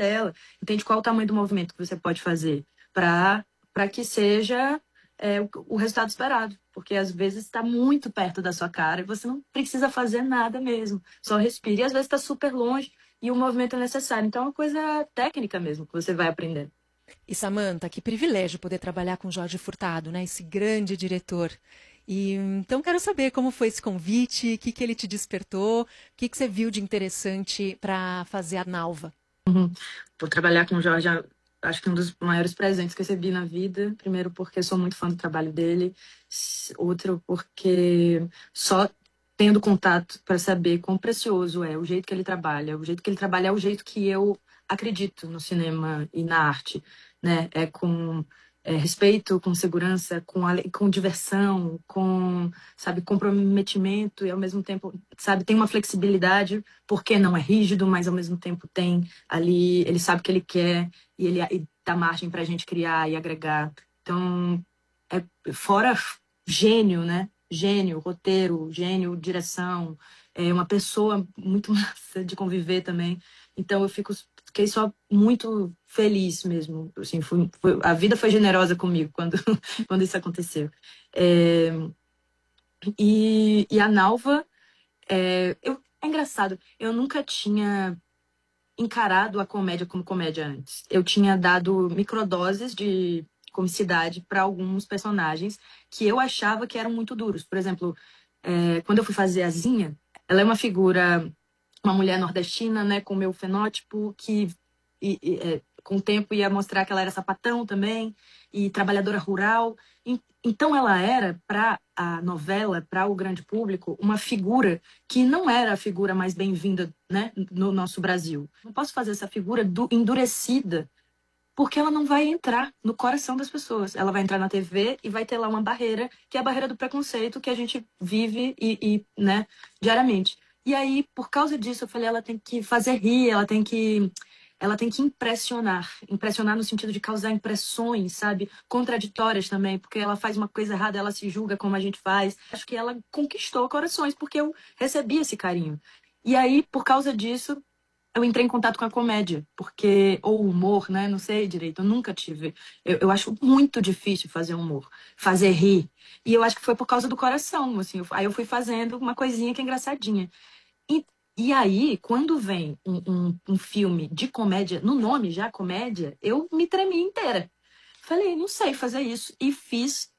tela. Entende qual o tamanho do movimento que você pode fazer para que seja o resultado esperado. Porque às vezes está muito perto da sua cara e você não precisa fazer nada mesmo. Só respire. E às vezes está super longe e o movimento é necessário. Então é uma coisa técnica mesmo que você vai aprendendo. E Samantha, que privilégio poder trabalhar com Jorge Furtado, né? Esse grande diretor. E então quero saber como foi esse convite, o que que ele te despertou, o que que você viu de interessante para fazer a Nalva. Uhum. Por trabalhar com o Jorge, acho que um dos maiores presentes que eu recebi na vida. Primeiro, porque sou muito fã do trabalho dele. Outro, porque só tendo contato para saber quão precioso é o jeito que ele trabalha. O jeito que ele trabalha é o jeito que eu acredito no cinema e na arte, né? É com respeito, com segurança, com diversão, com, sabe, comprometimento e ao mesmo tempo, sabe, tem uma flexibilidade, porque não é rígido, mas ao mesmo tempo tem ali, ele sabe o que ele quer e dá margem para a gente criar e agregar. Então, fora gênio, né? Gênio, roteiro, gênio, direção, é uma pessoa muito massa de conviver também. Então, fiquei só muito feliz mesmo. Assim, a vida foi generosa comigo quando, quando isso aconteceu. É, e a Nalva, é engraçado, eu nunca tinha encarado a comédia como comédia antes. Eu tinha dado microdoses de comicidade para alguns personagens que eu achava que eram muito duros. Por exemplo, quando eu fui fazer a Zinha, ela é uma figura, uma mulher nordestina, né, com o meu fenótipo, que com o tempo ia mostrar que ela era sapatão também, e trabalhadora rural. Então ela era, para a novela, para o grande público, uma figura que não era a figura mais bem-vinda, né, no nosso Brasil. Não posso fazer essa figura endurecida, porque ela não vai entrar no coração das pessoas. Ela vai entrar na TV e vai ter lá uma barreira, que é a barreira do preconceito que a gente vive né, diariamente. E aí, por causa disso, eu falei, ela tem que fazer rir, ela tem que impressionar. Impressionar no sentido de causar impressões, sabe? Contraditórias também, porque ela faz uma coisa errada, ela se julga como a gente faz. Acho que ela conquistou corações, porque eu recebi esse carinho. E aí, por causa disso, eu entrei em contato com a comédia, porque, ou humor, né? Não sei direito, eu nunca tive. Eu acho muito difícil fazer humor, fazer rir. E eu acho que foi por causa do coração, assim. Aí eu fui fazendo uma coisinha que é engraçadinha. E, e aí, quando vem um filme de comédia, no nome já comédia, eu me tremi inteira. Falei, não sei fazer isso. E fiz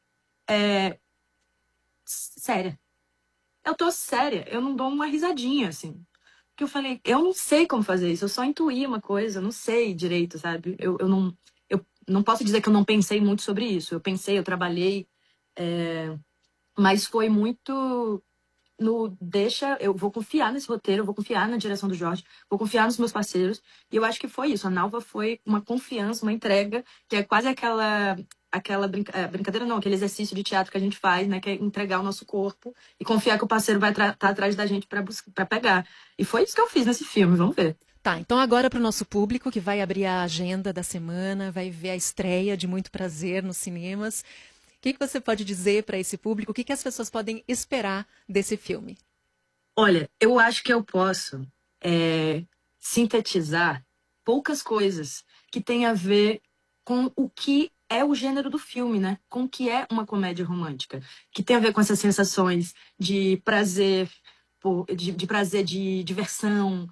séria. Eu tô séria, eu não dou uma risadinha, assim. Que eu falei, eu não sei como fazer isso, eu só intuí uma coisa, eu não sei direito, sabe? Eu não posso dizer que eu não pensei muito sobre isso. Eu pensei, eu trabalhei, mas foi muito no deixa, eu vou confiar nesse roteiro, eu vou confiar na direção do Jorge, vou confiar nos meus parceiros. E eu acho que foi isso. A Nalva foi uma confiança, uma entrega, que é quase aquela brincadeira, não, aquele exercício de teatro que a gente faz, né? Que é entregar o nosso corpo e confiar que o parceiro vai estar atrás da gente para pegar. E foi isso que eu fiz nesse filme, vamos ver. Tá, então agora para o nosso público que vai abrir a agenda da semana, vai ver a estreia de Muito Prazer nos cinemas. O que que você pode dizer para esse público? O que que as pessoas podem esperar desse filme? Olha, eu acho que eu posso sintetizar poucas coisas que têm a ver com o que é o gênero do filme, né? Com o que é uma comédia romântica. Que tem a ver com essas sensações de prazer, de prazer, de diversão.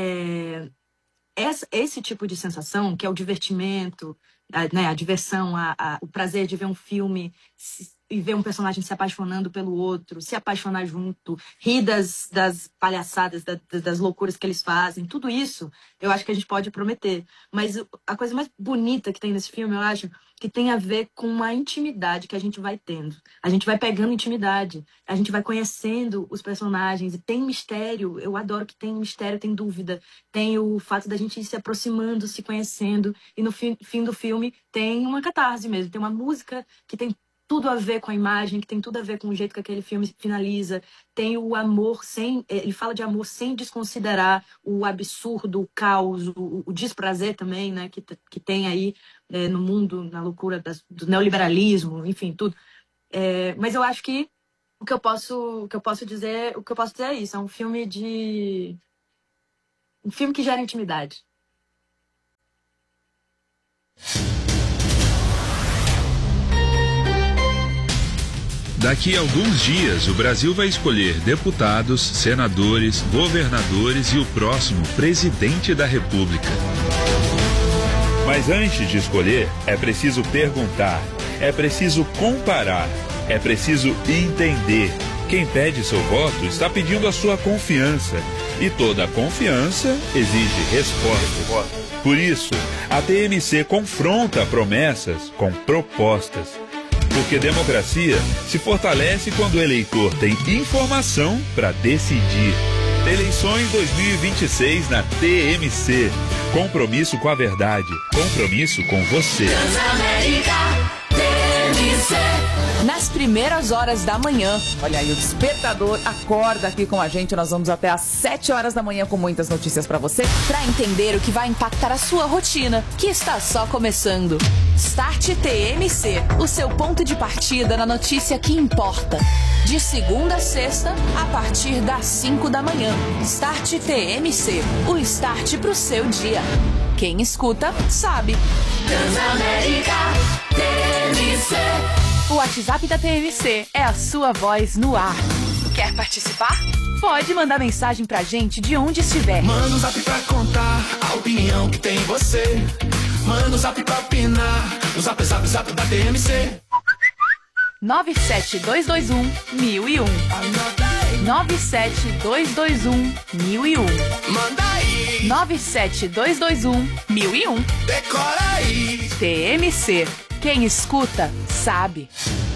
Esse tipo de sensação, que é o divertimento, né, a diversão, o prazer de ver um filme e ver um personagem se apaixonando pelo outro, se apaixonar junto, rir das palhaçadas, das loucuras que eles fazem, tudo isso eu acho que a gente pode prometer. Mas a coisa mais bonita que tem nesse filme, eu acho, que tem a ver com uma intimidade que a gente vai tendo. A gente vai pegando intimidade, a gente vai conhecendo os personagens, e tem mistério, eu adoro que tem mistério, tem dúvida, tem o fato da gente ir se aproximando, se conhecendo, e no fim do filme tem uma catarse mesmo, tem uma música que tem tudo a ver com a imagem, que tem tudo a ver com o jeito que aquele filme finaliza, tem o amor sem, ele fala de amor sem desconsiderar o absurdo, o caos, o desprazer também, né, que tem aí no mundo, na loucura do neoliberalismo, enfim, tudo. Mas eu acho que o que eu posso dizer é isso, é um filme que gera intimidade. Daqui a alguns dias, o Brasil vai escolher deputados, senadores, governadores e o próximo presidente da República. Mas antes de escolher, é preciso perguntar, é preciso comparar, é preciso entender. Quem pede seu voto está pedindo a sua confiança. E toda confiança exige resposta. Por isso, a TMC confronta promessas com propostas. Porque democracia se fortalece quando o eleitor tem informação para decidir. Eleições 2026 na TMC. Compromisso com a verdade. Compromisso com você. Transamérica TMC. Nas primeiras horas da manhã, olha aí, o despertador acorda aqui com a gente. Nós vamos até às 7 horas da manhã com muitas notícias pra você, Para entender o que vai impactar a sua rotina, que está só começando. Start TMC, o seu ponto de partida na notícia que importa. De segunda a sexta, a partir das 5 da manhã. Start TMC, o start pro seu dia. Quem escuta, sabe. Transamérica TMC. O WhatsApp da TMC é a sua voz no ar. Quer participar? Pode mandar mensagem pra gente de onde estiver. Manda um zap pra contar a opinião que tem você. Manda um zap pra opinar. O zap da TMC. 97221-1001. 97221-1001. Manda aí. 97221-1001. Decora aí. TMC. Quem escuta, sabe.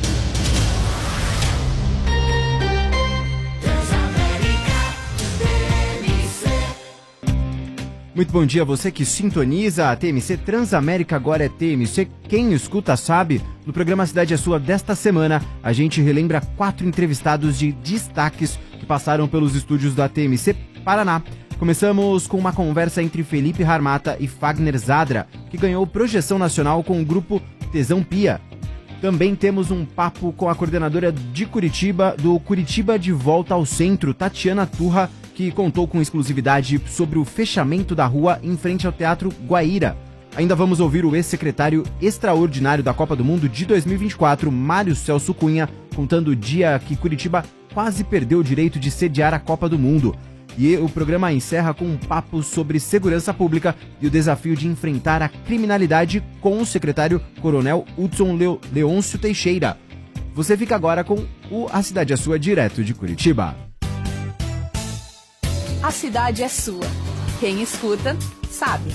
Muito bom dia a você que sintoniza a TMC. Transamérica agora é TMC. Quem escuta sabe. No programa Cidade é Sua desta semana, a gente relembra 4 entrevistados de destaques que passaram pelos estúdios da TMC Paraná. Começamos com uma conversa entre Felipe Harmata e Fagner Zadra, que ganhou projeção nacional com o grupo Tesão Pia. Também temos um papo com a coordenadora de Curitiba, do Curitiba de Volta ao Centro, Tatiana Turra, que contou com exclusividade sobre o fechamento da rua em frente ao Teatro Guaíra. Ainda vamos ouvir o ex-secretário extraordinário da Copa do Mundo de 2024, Mário Celso Cunha, contando o dia que Curitiba quase perdeu o direito de sediar a Copa do Mundo. E o programa encerra com um papo sobre segurança pública e o desafio de enfrentar a criminalidade com o secretário Coronel Hudson Leôncio Teixeira. Você fica agora com o A Cidade é Sua, direto de Curitiba. A cidade é sua. Quem escuta, sabe.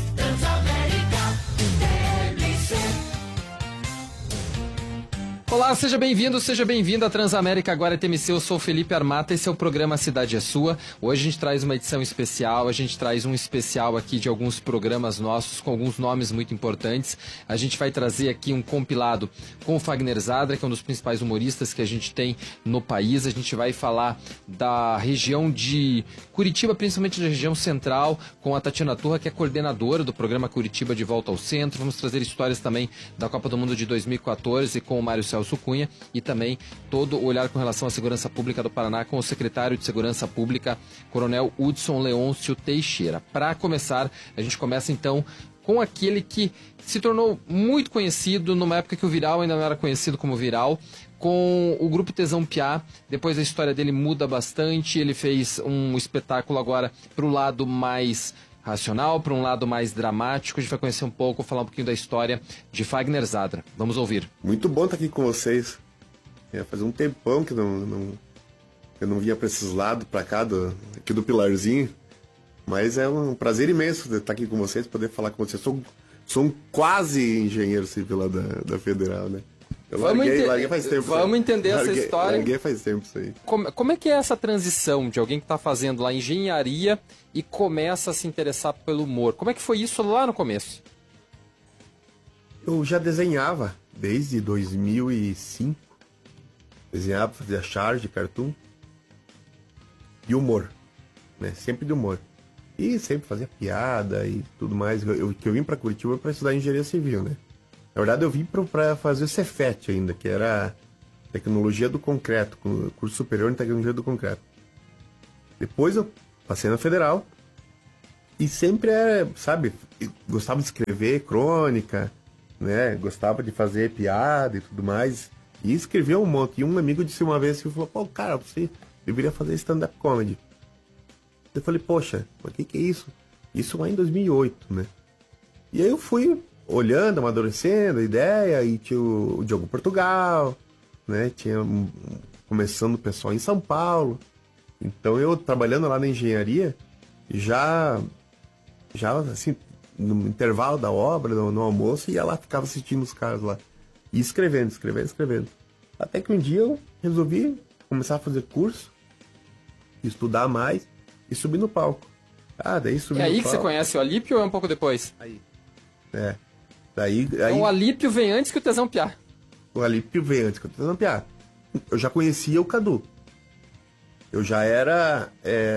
Olá, seja bem-vindo, seja bem-vinda à Transamérica Agora é TMC. Eu sou o Felipe Harmata, esse é o programa Cidade é Sua. Hoje a gente traz uma edição especial, a gente traz um especial aqui de alguns programas nossos com alguns nomes muito importantes. A gente vai trazer aqui um compilado com o Fagner Zadra, que é um dos principais humoristas que a gente tem no país. A gente vai falar da região de Curitiba, principalmente da região central, com a Tatiana Turra, que é coordenadora do programa Curitiba de Volta ao Centro. Vamos trazer histórias também da Copa do Mundo de 2014 com o Mário Celso Cunha e também todo o olhar com relação à segurança pública do Paraná com o secretário de Segurança Pública, Coronel Hudson Leôncio Teixeira. Para começar, a gente começa então com aquele que se tornou muito conhecido numa época que o Viral ainda não era conhecido como Viral, com o grupo Tesão Piá. Depois a história dele muda bastante, ele fez um espetáculo agora para o lado mais racional, para um lado mais dramático. A gente vai conhecer um pouco, falar um pouquinho da história de Fagner Zadra. Vamos ouvir. Muito bom estar aqui com vocês. Faz um tempão que eu não vinha para esses lados, para cá, aqui do Pilarzinho. Mas é um prazer imenso estar aqui com vocês, poder falar com vocês. Sou um quase engenheiro civil lá da Federal, né? Eu larguei faz tempo. Vamos entender essa história. Larguei faz tempo isso aí. Como é que é essa transição de alguém que está fazendo lá engenharia e começa a se interessar pelo humor? Como é que foi isso lá no começo? Eu já desenhava desde 2005. Desenhava, fazia charge, cartoon. E humor. Né? Sempre de humor. E sempre fazia piada e tudo mais. Eu vim para Curitiba para estudar engenharia civil, né? Na verdade, eu vim para fazer o Cefet ainda, que era Tecnologia do Concreto, curso superior em Tecnologia do Concreto. Depois eu passei na Federal e sempre gostava de escrever crônica, né? Gostava de fazer piada e tudo mais. E escreveu um monte. E um amigo disse uma vez que falou, pô, cara, você deveria fazer stand-up comedy. Eu falei, poxa, o que é isso? Isso lá em 2008, né? E aí eu fui olhando, amadurecendo a ideia, e tinha o Diogo Portugal, né? Tinha começando o pessoal em São Paulo. Então eu, trabalhando lá na engenharia, já assim, no intervalo da obra, no almoço, ia lá, ficava assistindo os caras lá. E escrevendo. Até que um dia eu resolvi começar a fazer curso, estudar mais e subir no palco. Daí subi no palco. É aí que você conhece o Alípio ou é um pouco depois? Aí. Daí... Então o Alípio vem antes que o Tesão Piá. O Alípio veio antes que o Tesão Piá. Eu já conhecia o Cadu. Eu já era...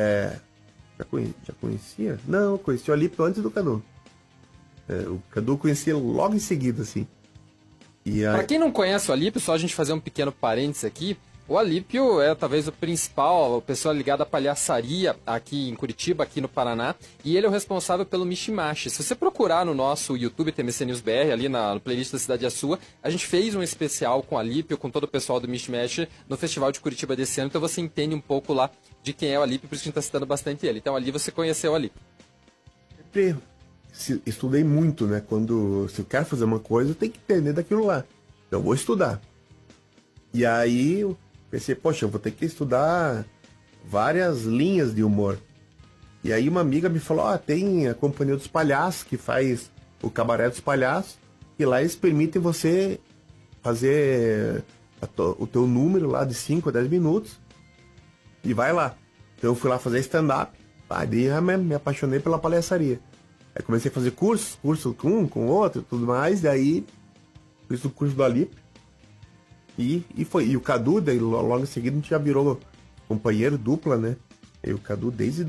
Já conhecia? Não, eu conhecia o Alípio antes do Cadu. O Cadu eu conhecia logo em seguida, assim. E aí... Pra quem não conhece o Alípio, só a gente fazer um pequeno parênteses aqui. O Alípio é talvez o principal, a pessoa ligada à palhaçaria aqui em Curitiba, aqui no Paraná, e ele é o responsável pelo Mishimashi. Se você procurar no nosso YouTube, TMC News BR, ali no playlist da Cidade é Sua, a gente fez um especial com o Alípio, com todo o pessoal do Mishimashi, no Festival de Curitiba desse ano, então você entende um pouco lá de quem é o Alípio, por isso que a gente está citando bastante ele. Então ali você conheceu o Alípio. Sempre estudei muito, né? Se eu quero fazer uma coisa, eu tenho que entender daquilo lá. Então eu vou estudar. E aí... pensei, poxa, eu vou ter que estudar várias linhas de humor. E aí uma amiga me falou, tem a Companhia dos Palhaços, que faz o Cabaré dos Palhaços, e lá eles permitem você fazer o teu número lá de 5 a 10 minutos, e vai lá. Então eu fui lá fazer stand-up, daí eu me apaixonei pela palhaçaria. Aí comecei a fazer curso com um, com outro, tudo mais, daí fiz o curso do Alípio. E foi. E o Cadu, daí logo em seguida, a gente já virou companheiro dupla, né? E o Cadu desde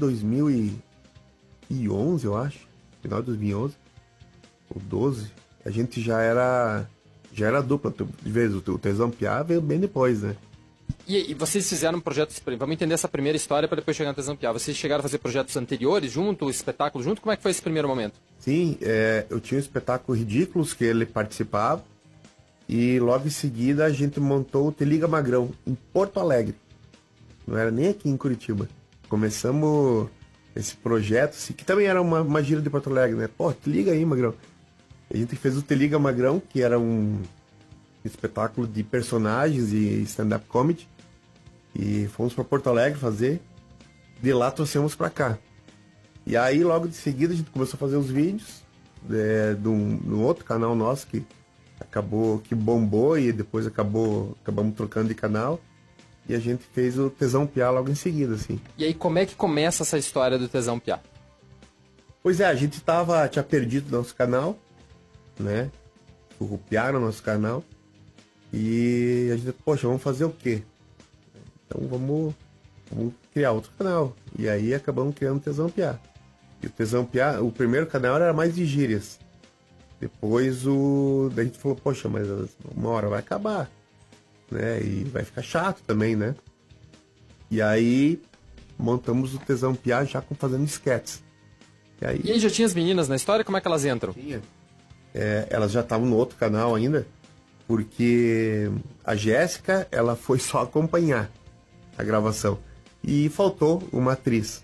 2011, eu acho. Final de 2011. Ou 12. A gente já era dupla. De vez o Tesão Piá veio bem depois, né? E vocês fizeram projetos... Vamos entender essa primeira história para depois chegar no Tesão Piá. Vocês chegaram a fazer projetos anteriores junto, espetáculo junto? Como é que foi esse primeiro momento? Sim, eu tinha um espetáculo Ridículos que ele participava. E logo em seguida a gente montou o Te Liga Magrão, em Porto Alegre. Não era nem aqui em Curitiba. Começamos esse projeto, assim, que também era uma gira de Porto Alegre, né? Pô, te liga aí, Magrão. A gente fez o Te Liga Magrão, que era um espetáculo de personagens e stand-up comedy. E fomos para Porto Alegre fazer. De lá trouxemos para cá. E aí logo de seguida a gente começou a fazer os vídeos no outro canal nosso que bombou e depois acabamos trocando de canal e a gente fez o Tesão Piá logo em seguida, assim. E aí como é que começa essa história do Tesão Piá? Pois a gente tinha perdido nosso canal, né? Corrupiaram nosso canal e a gente, poxa, vamos fazer o quê? Então vamos criar outro canal. E aí acabamos criando o Tesão Piá. E o Tesão Piá, o primeiro canal era mais de gírias. Depois daí a gente falou, poxa, mas uma hora vai acabar, né? E vai ficar chato também, né? E aí montamos o Tesão Piá já fazendo esquetes. E aí já tinha as meninas na história? Como é que elas entram? Tinha. Elas já estavam no outro canal ainda, porque a Jéssica, ela foi só acompanhar a gravação. E faltou uma atriz.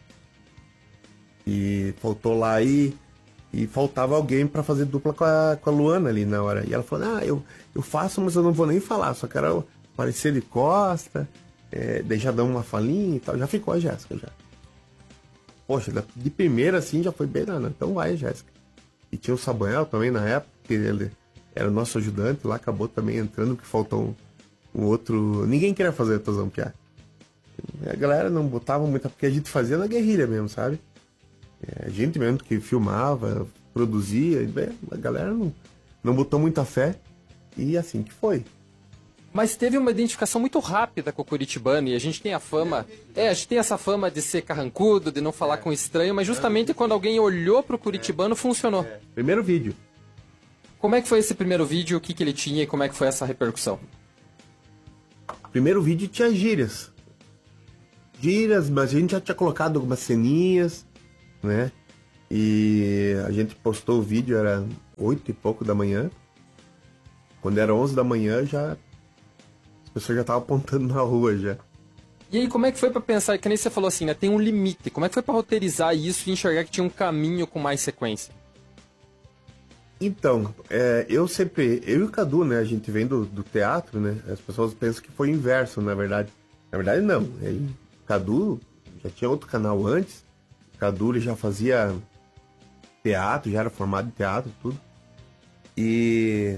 E faltou lá e faltava alguém para fazer dupla com a Luana ali na hora. E ela falou, eu faço, mas eu não vou nem falar, só quero aparecer de costa, daí já dá uma falinha e tal. Já ficou a Jéssica, já. Poxa, de primeira assim já foi bem, não, então vai, Jéssica. E tinha o Samuel também na época, que ele era o nosso ajudante lá, acabou também entrando, que faltou um outro... Ninguém queria fazer Tesão Piá. A galera não botava muito, porque a gente fazia na guerrilha mesmo, sabe? A gente mesmo que filmava, produzia, a galera não botou muita fé e assim que foi. Mas teve uma identificação muito rápida com o curitibano e a gente tem a fama... a gente tem essa fama de ser carrancudo, de não falar com estranho, mas justamente quando alguém olhou pro curitibano, funcionou. Primeiro vídeo. Como é que foi esse primeiro vídeo, o que ele tinha e como é que foi essa repercussão? Primeiro vídeo tinha gírias. Mas a gente já tinha colocado algumas ceninhas, né? E a gente postou o vídeo, era 8 e pouco da manhã. Quando era 11 da manhã, já pessoas já estavam apontando na rua já. E aí, como é que foi pra pensar, que nem você falou assim, né, tem um limite, como é que foi pra roteirizar isso e enxergar que tinha um caminho com mais sequência? Então, eu e o Cadu, né, a gente vem do teatro, né, as pessoas pensam que foi o inverso, na verdade. Na verdade, não. O Cadu já tinha outro canal antes, o Cadu ele já fazia teatro, já era formado em teatro, tudo. E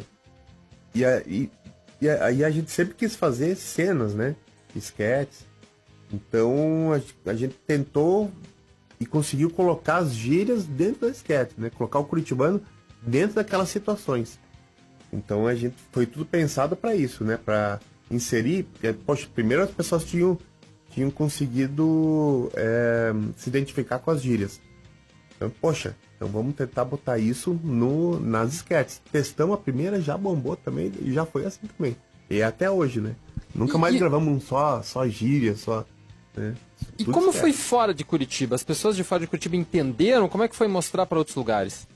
aí a gente sempre quis fazer cenas, né, esquetes. Então, a gente tentou e conseguiu colocar as gírias dentro da esquete, né, colocar o curitibano dentro daquelas situações. Então foi tudo pensado para isso, né? Para inserir. Poxa, primeiro as pessoas tinham conseguido se identificar com as gírias. Então, poxa, então vamos tentar botar isso nas esquetes. Testamos a primeira, já bombou também e já foi assim também. E até hoje, né? Nunca mais gravamos só gíria, só. Né? E como foi fora de Curitiba? As pessoas de fora de Curitiba entenderam? Como é que foi mostrar para outros lugares?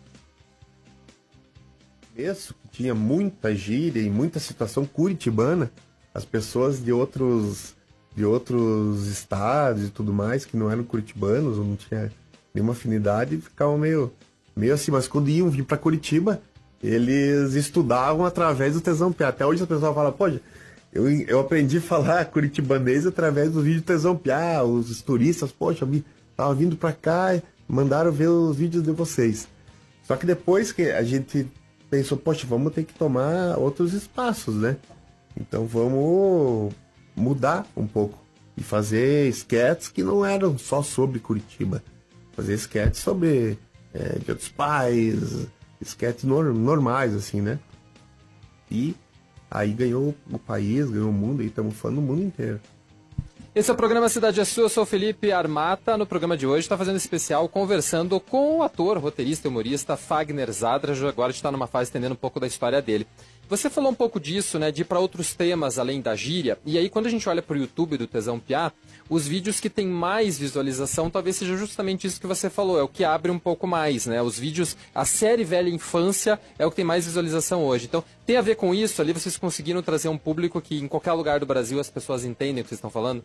Isso, tinha muita gíria e muita situação curitibana, as pessoas de outros estados e tudo mais, que não eram curitibanos, ou não tinha nenhuma afinidade, ficavam meio assim, mas quando iam vir para Curitiba, eles estudavam através do Tesão Piá. Até hoje a pessoa fala, pô, eu aprendi a falar curitibanês através do vídeo Tesão Piá, os turistas, poxa, tava vindo para cá, mandaram ver os vídeos de vocês. Só que depois que a gente pensou, poxa, vamos ter que tomar outros espaços, né? Então vamos mudar um pouco e fazer sketches que não eram só sobre Curitiba. Fazer sketches sobre Dia dos Pais, sketches normais, assim, né? E aí ganhou o país, ganhou o mundo, e estamos falando do mundo inteiro. Esse é o programa Cidade é Sua, eu sou o Felipe Armata. No programa de hoje está fazendo especial conversando com o ator, roteirista e humorista Fagner Zadra. Agora está numa fase entendendo um pouco da história dele. Você falou um pouco disso, né, de ir para outros temas além da gíria. E aí quando a gente olha para o YouTube do Tesão Piá, os vídeos que tem mais visualização talvez seja justamente isso que você falou, é o que abre um pouco mais, né? Os vídeos, a série Velha Infância é o que tem mais visualização hoje. Então tem a ver com isso, ali vocês conseguiram trazer um público que em qualquer lugar do Brasil as pessoas entendem o que vocês estão falando?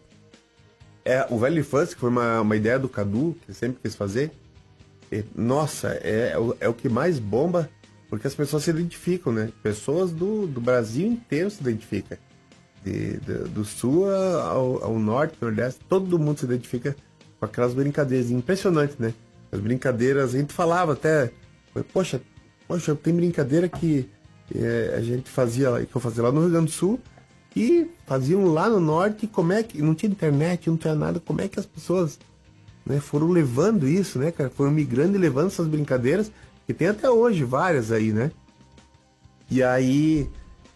O Velha Infância, que foi uma ideia do Cadu, que ele sempre quis fazer, nossa, é o que mais bomba, porque as pessoas se identificam, né? Pessoas do Brasil inteiro se identificam. Do sul ao norte, nordeste, todo mundo se identifica com aquelas brincadeiras. Impressionante, né? As brincadeiras, a gente falava até, poxa, tem brincadeira que a gente fazia, que eu fazia lá no Rio Grande do Sul, e faziam lá no norte, como é que não tinha internet, não tinha nada, como é que as pessoas, né, foram levando isso, né, cara, foram migrando e levando essas brincadeiras, que tem até hoje várias aí, né? E aí,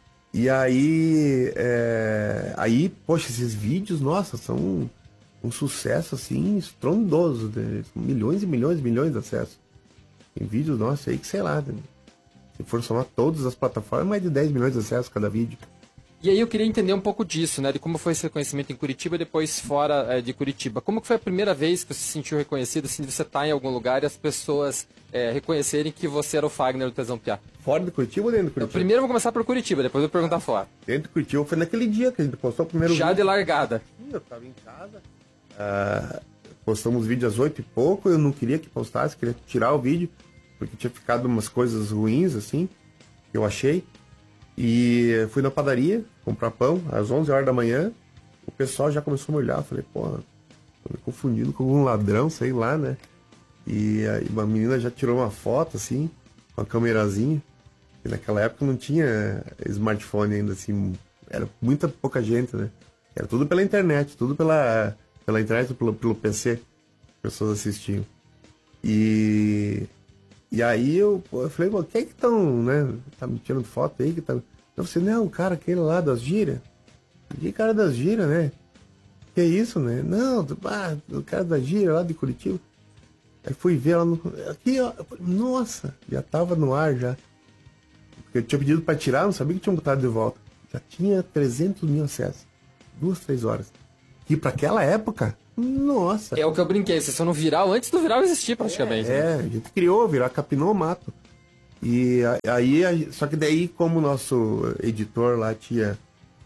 poxa, esses vídeos, nossa, são um sucesso, assim, estrondoso, né? Milhões e milhões e milhões de acessos. Tem vídeos, nossa, aí que sei lá, né? Se for somar todas as plataformas, mais de 10 milhões de acessos cada vídeo. E aí eu queria entender um pouco disso, né? De como foi esse reconhecimento em Curitiba e depois fora de Curitiba. Como que foi a primeira vez que você se sentiu reconhecido, assim, de você estar em algum lugar e as pessoas reconhecerem que você era o Fagner do Tesão Piá? Fora de Curitiba ou dentro de Curitiba? Primeiro eu vou começar por Curitiba, depois eu vou perguntar fora. Dentro de Curitiba foi naquele dia que a gente postou o primeiro vídeo. Já de largada. Eu tava em casa, postamos vídeo às 8 e pouco, eu não queria que postasse, queria tirar o vídeo, porque tinha ficado umas coisas ruins, assim, que eu achei. E fui na padaria comprar pão às 11 horas da manhã. O pessoal já começou a me olhar. Falei, pô, tô me confundindo com algum ladrão, sei lá, né? E aí uma menina já tirou uma foto, assim, com a câmerazinha. E naquela época não tinha smartphone ainda, assim. Era muita pouca gente, né? Era tudo pela internet, tudo pela internet, pelo PC. As pessoas assistiam. E aí eu falei, pô, quem é que estão, né? Tá me tirando foto aí? Que tá... Eu falei, não, o cara aquele lá das gírias. Que cara das gírias, né? Que isso, né? Não, o cara da gíria lá de Curitiba. Aí fui ver ela aqui, ó. Nossa, já tava no ar já. Porque eu tinha pedido pra tirar, não sabia que tinha botado de volta. Já tinha 300 mil acessos. 2, 3 horas. E pra aquela época, nossa. É o que eu brinquei, você só no viral, antes do viral existir praticamente. A gente criou, virar capinou o mato. E aí, só que daí, como o nosso editor lá tinha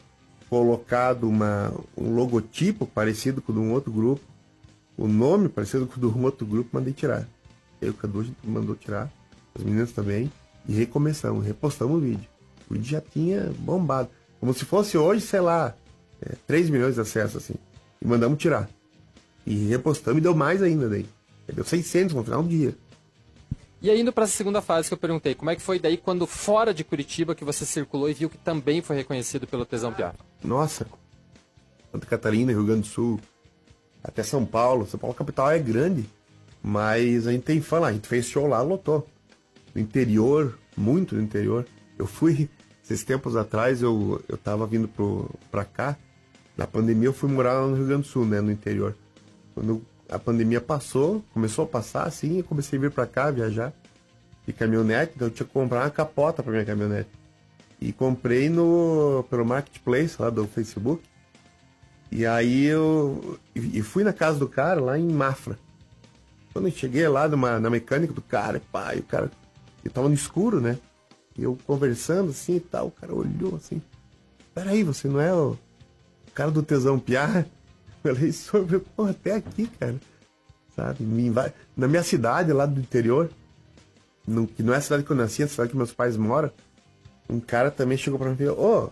colocado um logotipo parecido com o de um outro grupo, o nome parecido com o de um outro grupo, mandei tirar. Aí o Cadu mandou tirar, as meninas também, e recomeçamos, repostamos o vídeo. O vídeo já tinha bombado, como se fosse hoje, sei lá, 3 milhões de acessos, assim, e mandamos tirar. E repostamos e deu mais ainda daí. Deu 600 no final do dia. E aí, indo para essa segunda fase que eu perguntei, como é que foi daí quando fora de Curitiba que você circulou e viu que também foi reconhecido pelo Tesão Piá? Nossa, Santa Catarina, Rio Grande do Sul, até São Paulo. São Paulo capital é grande, mas a gente tem fã lá, a gente fez show lá, lotou. No interior, muito no interior. Eu fui, esses tempos atrás, eu tava vindo pra cá, na pandemia eu fui morar lá no Rio Grande do Sul, né, no interior. Quando a pandemia passou, começou a passar assim, eu comecei a vir pra cá, viajar de caminhonete, então eu tinha que comprar uma capota pra minha caminhonete. E comprei pelo Marketplace lá do Facebook. E aí eu fui na casa do cara lá em Mafra. Quando eu cheguei lá na mecânica do cara, o cara, eu tava no escuro, né? E eu conversando assim e tal, o cara olhou assim, peraí, você não é o cara do Tesão Piá? Falei, sobre, pô, até aqui, cara, sabe, na minha cidade lá do interior, que não é a cidade que eu nasci, é a cidade que meus pais moram, um cara também chegou pra mim e falou,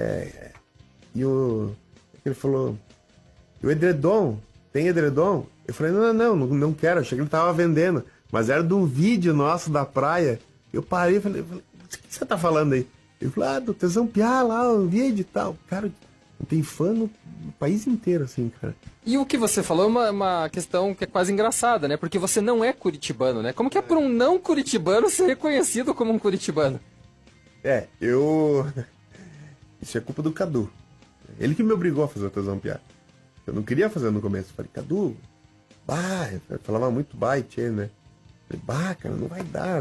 ele falou, e o edredom, tem edredom? Eu falei, não quero, achei que ele tava vendendo, mas era de um vídeo nosso da praia. Eu parei e falei, o que você tá falando aí? Ele falou, do Tesão Piá lá, um vídeo e tal, cara. Tem fã no país inteiro, assim, cara. E o que você falou é uma questão que é quase engraçada, né? Porque você não é curitibano, né? Como que é para um não curitibano ser reconhecido como um curitibano? Isso é culpa do Cadu. Ele que me obrigou a fazer o Tesão Piá. Eu não queria fazer no começo. Eu falei, Cadu, eu falava muito tchê, né? Eu falei, cara, não vai dar.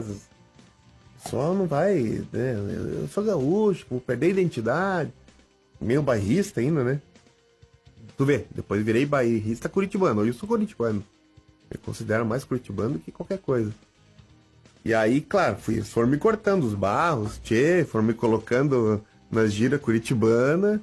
Só não vai, né? Eu sou gaúcho, vou perder a identidade. Meio bairrista ainda, né? Tu vê, depois virei bairrista curitibano. Hoje eu sou curitibano. Eu considero mais curitibano do que qualquer coisa. E aí, claro, foram me cortando os barros, foram me colocando nas giras curitibanas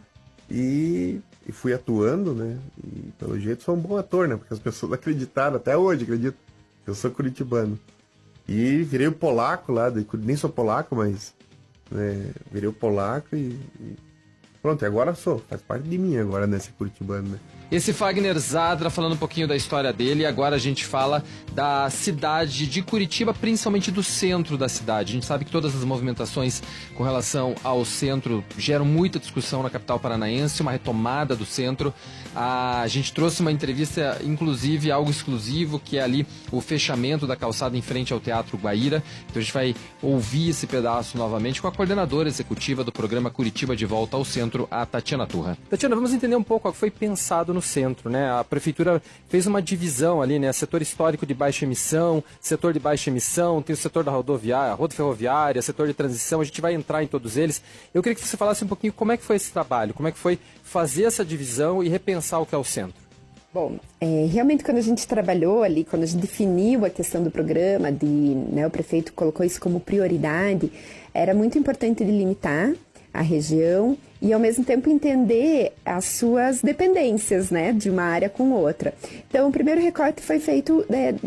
e fui atuando, né? E pelo jeito sou um bom ator, né? Porque as pessoas acreditaram, até hoje acreditam, que eu sou curitibano. E virei o polaco lá, nem sou polaco, mas né, virei o polaco e pronto, e agora faz parte de mim agora, né, ser curitibano, né? Esse Fagner Zadra falando um pouquinho da história dele, e agora a gente fala da cidade de Curitiba, principalmente do centro da cidade. A gente sabe que todas as movimentações com relação ao centro geram muita discussão na capital paranaense, uma retomada do centro. A gente trouxe uma entrevista, inclusive, algo exclusivo, que é ali o fechamento da calçada em frente ao Teatro Guaíra. Então a gente vai ouvir esse pedaço novamente com a coordenadora executiva do programa Curitiba de Volta ao Centro, a Tatiana Turra. Tatiana, vamos entender um pouco o que foi pensado no centro, né? A prefeitura fez uma divisão ali, né? Setor histórico de baixa emissão, setor de baixa emissão, tem o setor da rodoviária, rodoferroviária, setor de transição, a gente vai entrar em todos eles. Eu queria que você falasse um pouquinho como é que foi esse trabalho, como é que foi fazer essa divisão e repensar o que é o centro. Bom, realmente quando a gente trabalhou ali, quando a gente definiu a questão do programa, né, o prefeito colocou isso como prioridade, era muito importante delimitar a região e ao mesmo tempo entender as suas dependências, né, de uma área com outra. Então o primeiro recorte foi feito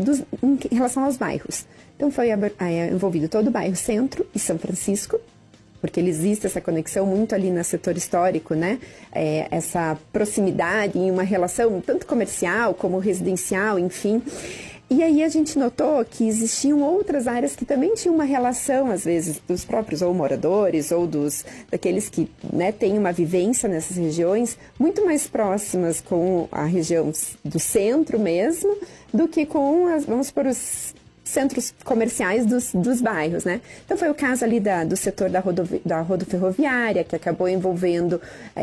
em relação aos bairros. Então foi envolvido todo o bairro Centro e São Francisco, porque existe essa conexão muito ali no setor histórico, né? Essa proximidade em uma relação tanto comercial como residencial, enfim. E aí a gente notou que existiam outras áreas que também tinham uma relação, às vezes, dos próprios ou moradores ou daqueles que, né, têm uma vivência nessas regiões muito mais próximas com a região do centro mesmo do que com, vamos por os centros comerciais dos bairros, né? Então foi o caso ali do setor da rodoferroviária, que acabou envolvendo,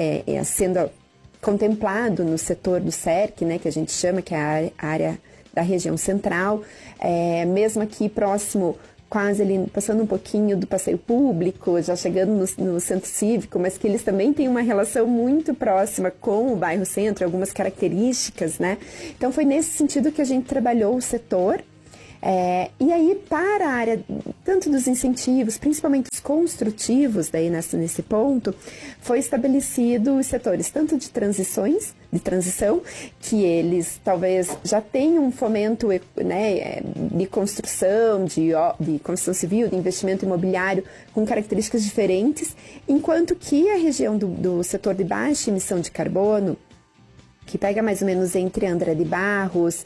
sendo contemplado no setor do CERC, né, que a gente chama, que é a área da região central, mesmo aqui próximo, quase ali, passando um pouquinho do passeio público, já chegando no centro cívico, mas que eles também têm uma relação muito próxima com o bairro centro, algumas características, né? Então foi nesse sentido que a gente trabalhou o setor, E aí, para a área, tanto dos incentivos, principalmente os construtivos, daí nesse ponto, foi estabelecido os setores tanto de transição, que eles talvez já tenham um fomento, né, de construção, de construção civil, de investimento imobiliário, com características diferentes, enquanto que a região do setor de baixa emissão de carbono, que pega mais ou menos entre André de Barros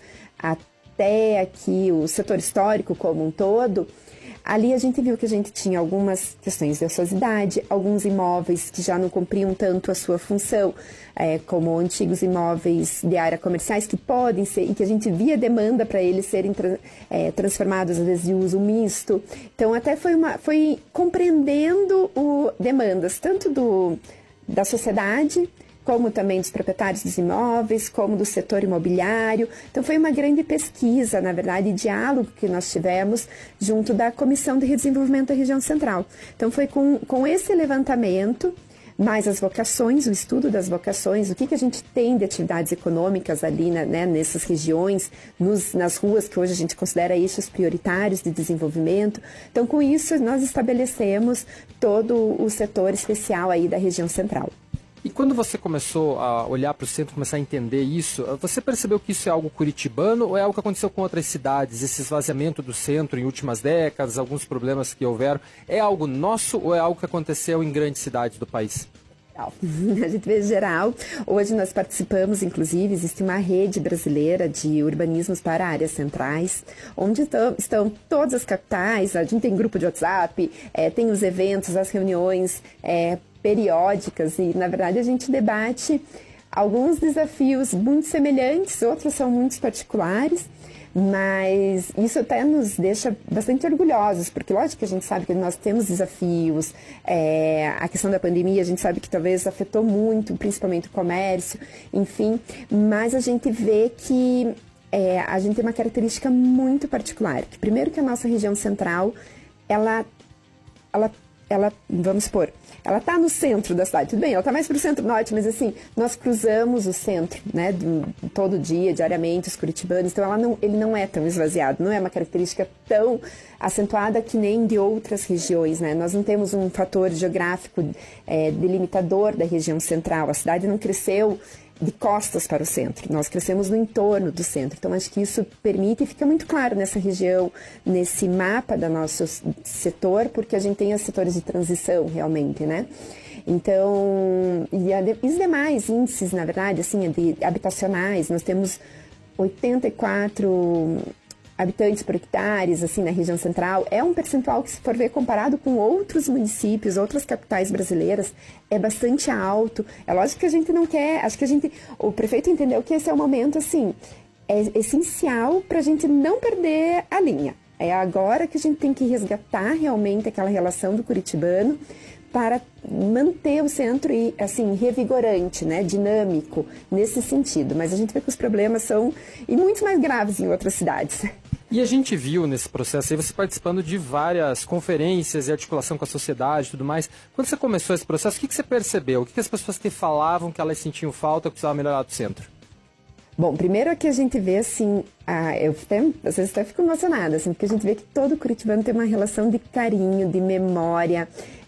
até aqui o setor histórico como um todo, ali a gente viu que a gente tinha algumas questões de ociosidade, alguns imóveis que já não cumpriam tanto a sua função, como antigos imóveis de área comerciais que podem ser, e que a gente via demanda para eles serem transformados, às vezes, de uso misto. Então, até foi compreendendo demandas tanto da sociedade, como também dos proprietários dos imóveis, como do setor imobiliário. Então, foi uma grande pesquisa, na verdade, e diálogo que nós tivemos junto da Comissão de Redesenvolvimento da Região Central. Então, foi com esse levantamento, mais as vocações, o estudo das vocações, o que a gente tem de atividades econômicas ali, né, nessas regiões, nas ruas que hoje a gente considera eixos prioritários de desenvolvimento. Então, com isso, nós estabelecemos todo o setor especial aí da região central. E quando você começou a olhar para o centro, começar a entender isso, você percebeu que isso é algo curitibano ou é algo que aconteceu com outras cidades? Esse esvaziamento do centro em últimas décadas, alguns problemas que houveram, é algo nosso ou é algo que aconteceu em grandes cidades do país? A gente vê geral. Hoje nós participamos, inclusive, existe uma rede brasileira de urbanismos para áreas centrais, onde estão todas as capitais, a gente tem grupo de WhatsApp, tem os eventos, as reuniões periódicas, e na verdade a gente debate alguns desafios muito semelhantes, outros são muito particulares, mas isso até nos deixa bastante orgulhosos, porque lógico que a gente sabe que nós temos desafios, a questão da pandemia a gente sabe que talvez afetou muito, principalmente o comércio, enfim, mas a gente vê que a gente tem uma característica muito particular, que primeiro que a nossa região central, ela vamos supor, ela está no centro da cidade, tudo bem, ela está mais para o centro-norte, mas assim, nós cruzamos o centro, né, todo dia, diariamente, os curitibanos, então ele não é tão esvaziado, não é uma característica tão acentuada que nem de outras regiões, né, nós não temos um fator geográfico delimitador da região central, a cidade não cresceu de costas para o centro, nós crescemos no entorno do centro, então acho que isso permite e fica muito claro nessa região, nesse mapa do nosso setor, porque a gente tem os setores de transição realmente, né? Então, e os demais índices, na verdade, assim, de habitacionais, nós temos 84 habitantes por hectares, assim, na região central, é um percentual que, se for ver comparado com outros municípios, outras capitais brasileiras, é bastante alto. É lógico que a gente não quer, acho que o prefeito entendeu que esse é um momento, assim, essencial para a gente não perder a linha. É agora que a gente tem que resgatar realmente aquela relação do curitibano para manter o centro, assim, revigorante, né, dinâmico, nesse sentido. Mas a gente vê que os problemas são muito mais graves em outras cidades. E a gente viu nesse processo aí você participando de várias conferências e articulação com a sociedade e tudo mais. Quando você começou esse processo, o que você percebeu? O que as pessoas te falavam que elas sentiam falta, que precisava melhorar do centro? Bom, primeiro é que a gente vê, assim, às vezes até fico emocionada, assim, porque a gente vê que todo curitibano tem uma relação de carinho, de memória,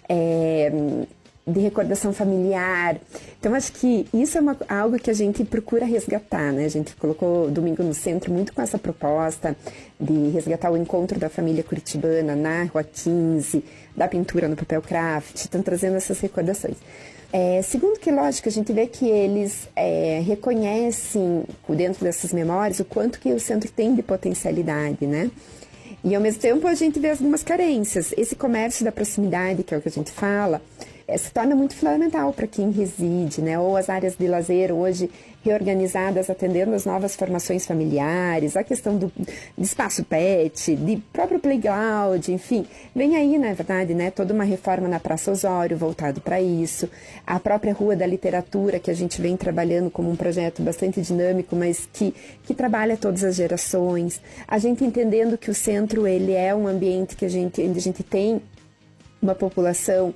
de recordação familiar. Então, acho que isso é algo que a gente procura resgatar, né? A gente colocou Domingo no Centro muito com essa proposta de resgatar o encontro da família curitibana na Rua 15, da pintura no papel craft, estão trazendo essas recordações. Segundo que, lógico, a gente vê que eles reconhecem, dentro dessas memórias, o quanto que o centro tem de potencialidade, né? E, ao mesmo tempo, a gente vê algumas carências. Esse comércio da proximidade, que é o que a gente fala, se torna muito fundamental para quem reside, né? Ou as áreas de lazer hoje reorganizadas, atendendo às novas formações familiares, a questão do espaço pet, de próprio playground, enfim. Vem aí, na verdade, né, toda uma reforma na Praça Osório voltado para isso. A própria Rua da Literatura, que a gente vem trabalhando como um projeto bastante dinâmico, mas que trabalha todas as gerações. A gente entendendo que o centro, ele é um ambiente onde a gente tem uma população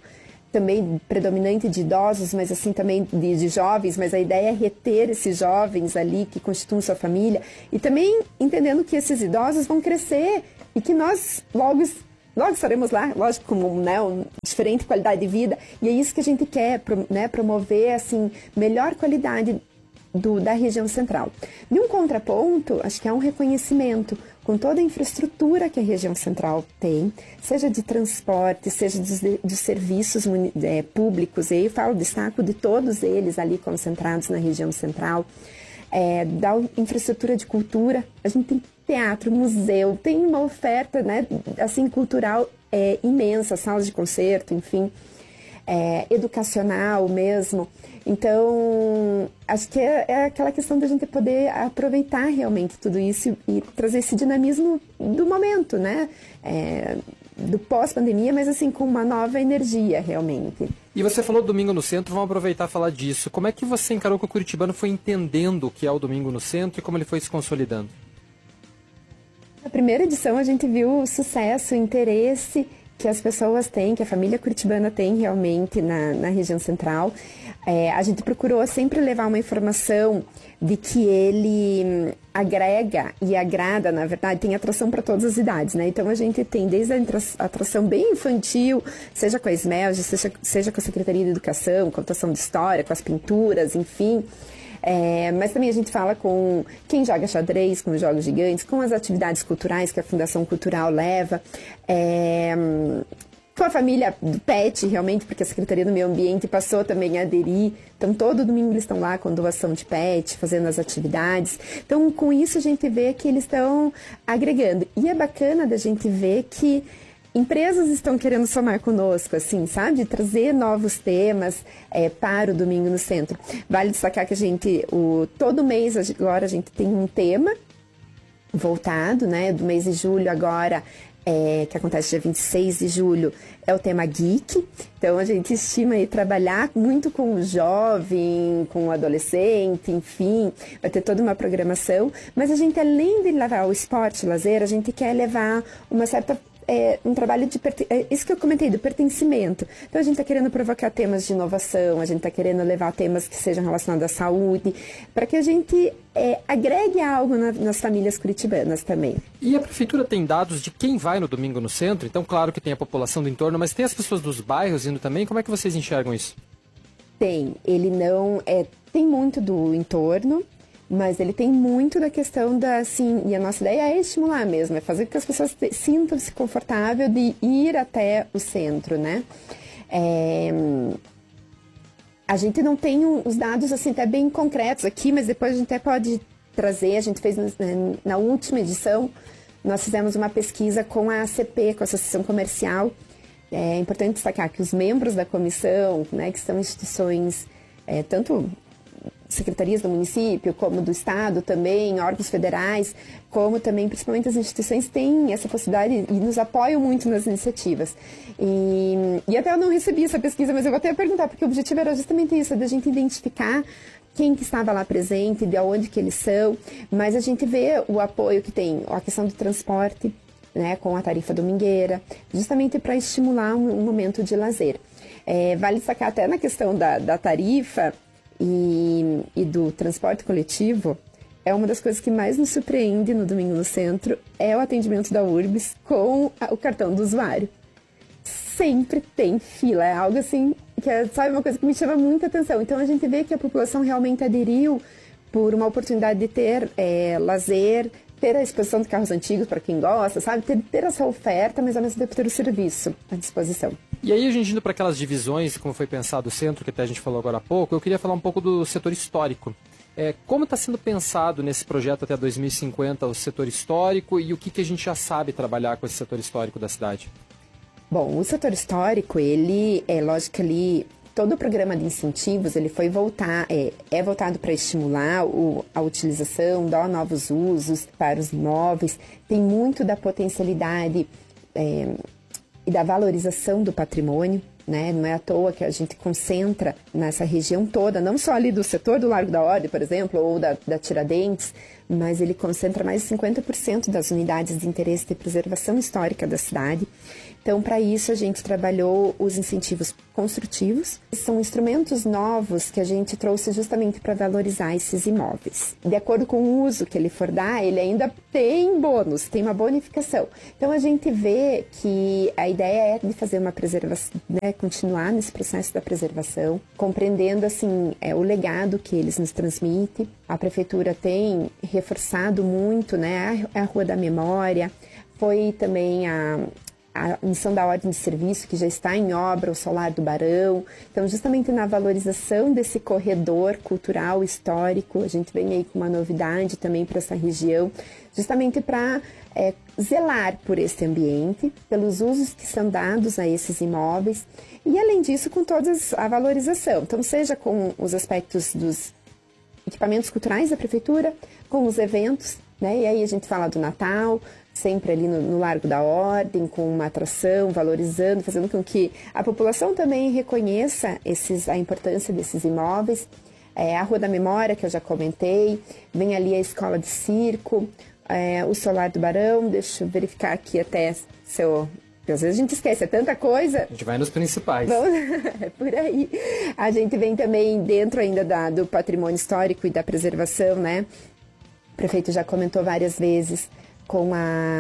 também predominante de idosos, mas assim também de jovens, mas a ideia é reter esses jovens ali que constituem sua família e também entendendo que esses idosos vão crescer e que nós logo estaremos lá, lógico, com uma diferente qualidade de vida, e é isso que a gente quer, né, promover assim, melhor qualidade da região central. De um contraponto, acho que é um reconhecimento com toda a infraestrutura que a região central tem, seja de transporte, seja de serviços públicos, e aí eu destaco de todos eles ali concentrados na região central, da infraestrutura de cultura. A gente tem teatro, museu, tem uma oferta, né, assim, cultural imensa, salas de concerto, enfim, educacional mesmo. Então, acho que é aquela questão da gente poder aproveitar realmente tudo isso e trazer esse dinamismo do momento, né? Do pós-pandemia, mas assim, com uma nova energia realmente. E você falou Domingo no Centro, vamos aproveitar e falar disso. Como é que você encarou que o curitibano foi entendendo o que é o Domingo no Centro e como ele foi se consolidando? Na primeira edição a gente viu o sucesso, o interesse que as pessoas têm, que a família curitibana tem realmente na região central. A gente procurou sempre levar uma informação de que ele agrega e agrada, na verdade, tem atração para todas as idades, né? Então a gente tem desde a atração bem infantil, seja com a SMELG, seja com a Secretaria de Educação, contação de história, com as pinturas, enfim. Mas também a gente fala com quem joga xadrez, com os jogos gigantes, com as atividades culturais que a Fundação Cultural leva, com a família do PET, realmente, porque a Secretaria do Meio Ambiente passou também a aderir. Então, todo domingo eles estão lá com doação de PET, fazendo as atividades. Então, com isso a gente vê que eles estão agregando. E é bacana da gente ver que empresas estão querendo somar conosco, assim, sabe? Trazer novos temas para o Domingo no Centro. Vale destacar que a gente, todo mês agora a gente tem um tema voltado, né? Do mês de julho agora, que acontece dia 26 de julho, é o tema geek. Então a gente estima aí trabalhar muito com o jovem, com o adolescente, enfim, vai ter toda uma programação. Mas a gente, além de levar o esporte, o lazer, a gente quer levar uma certa um trabalho de isso que eu comentei, do pertencimento. Então a gente está querendo provocar temas de inovação, a gente está querendo levar temas que sejam relacionados à saúde, para que a gente agregue algo nas famílias curitibanas também. E a prefeitura tem dados de quem vai no Domingo no Centro? Então, claro que tem a população do entorno, mas tem as pessoas dos bairros indo também? Como é que vocês enxergam isso? Tem. Ele não... tem muito do entorno, mas ele tem muito da questão e a nossa ideia é estimular mesmo, é fazer com que as pessoas sintam-se confortável de ir até o centro, né? A gente não tem os dados, assim, até bem concretos aqui, mas depois a gente até pode trazer. A gente fez na última edição, nós fizemos uma pesquisa com a ACP, com a Associação Comercial. É importante destacar que os membros da comissão, né, que são instituições, tanto secretarias do município, como do estado também, órgãos federais, como também, principalmente as instituições, têm essa possibilidade e nos apoiam muito nas iniciativas. E até eu não recebi essa pesquisa, mas eu vou até perguntar, porque o objetivo era justamente isso, da gente identificar quem que estava lá presente, de onde que eles são, mas a gente vê o apoio que tem, a questão do transporte, né, com a tarifa domingueira, justamente para estimular um momento de lazer. Vale destacar até na questão da tarifa, e do transporte coletivo, é uma das coisas que mais nos surpreende no Domingo no Centro, é o atendimento da URBS com o cartão do usuário. Sempre tem fila, é algo assim, que sabe, uma coisa que me chama muita atenção. Então a gente vê que a população realmente aderiu por uma oportunidade de ter lazer, ter a exposição de carros antigos para quem gosta, sabe? Ter essa oferta, mas ao mesmo tempo ter o serviço à disposição. E aí, a gente indo para aquelas divisões, como foi pensado o centro, que até a gente falou agora há pouco, eu queria falar um pouco do setor histórico. Como está sendo pensado nesse projeto até 2050 o setor histórico e o que a gente já sabe trabalhar com esse setor histórico da cidade? Bom, o setor histórico, ele lógico que todo o programa de incentivos, ele foi voltado para estimular a utilização, dar novos usos para os imóveis, tem muito da potencialidade e da valorização do patrimônio, né? Não é à toa que a gente concentra nessa região toda, não só ali do setor do Largo da Ordem, por exemplo, ou da Tiradentes, mas ele concentra mais de 50% das unidades de interesse de preservação histórica da cidade. Então, para isso, a gente trabalhou os incentivos construtivos. São instrumentos novos que a gente trouxe justamente para valorizar esses imóveis. De acordo com o uso que ele for dar, ele ainda tem bônus, tem uma bonificação. Então, a gente vê que a ideia é de fazer uma preservação, né, continuar nesse processo da preservação, compreendendo assim o legado que eles nos transmitem. A prefeitura tem reforçado muito, né, a Rua da Memória, foi também a missão da Ordem de Serviço, que já está em obra, o Solar do Barão. Então, justamente na valorização desse corredor cultural, histórico, a gente vem aí com uma novidade também para essa região, justamente para zelar por esse ambiente, pelos usos que são dados a esses imóveis, e além disso, com toda a valorização. Então, seja com os aspectos dos equipamentos culturais da prefeitura, com os eventos, né? E aí a gente fala do Natal, sempre ali no Largo da Ordem, com uma atração, valorizando, fazendo com que a população também reconheça a importância desses imóveis. A Rua da Memória, que eu já comentei, vem ali a Escola de Circo, o Solar do Barão, deixa eu verificar aqui até porque às vezes a gente esquece, é tanta coisa. A gente vai nos principais. É por aí. A gente vem também dentro ainda do patrimônio histórico e da preservação, né? O prefeito já comentou várias vezes com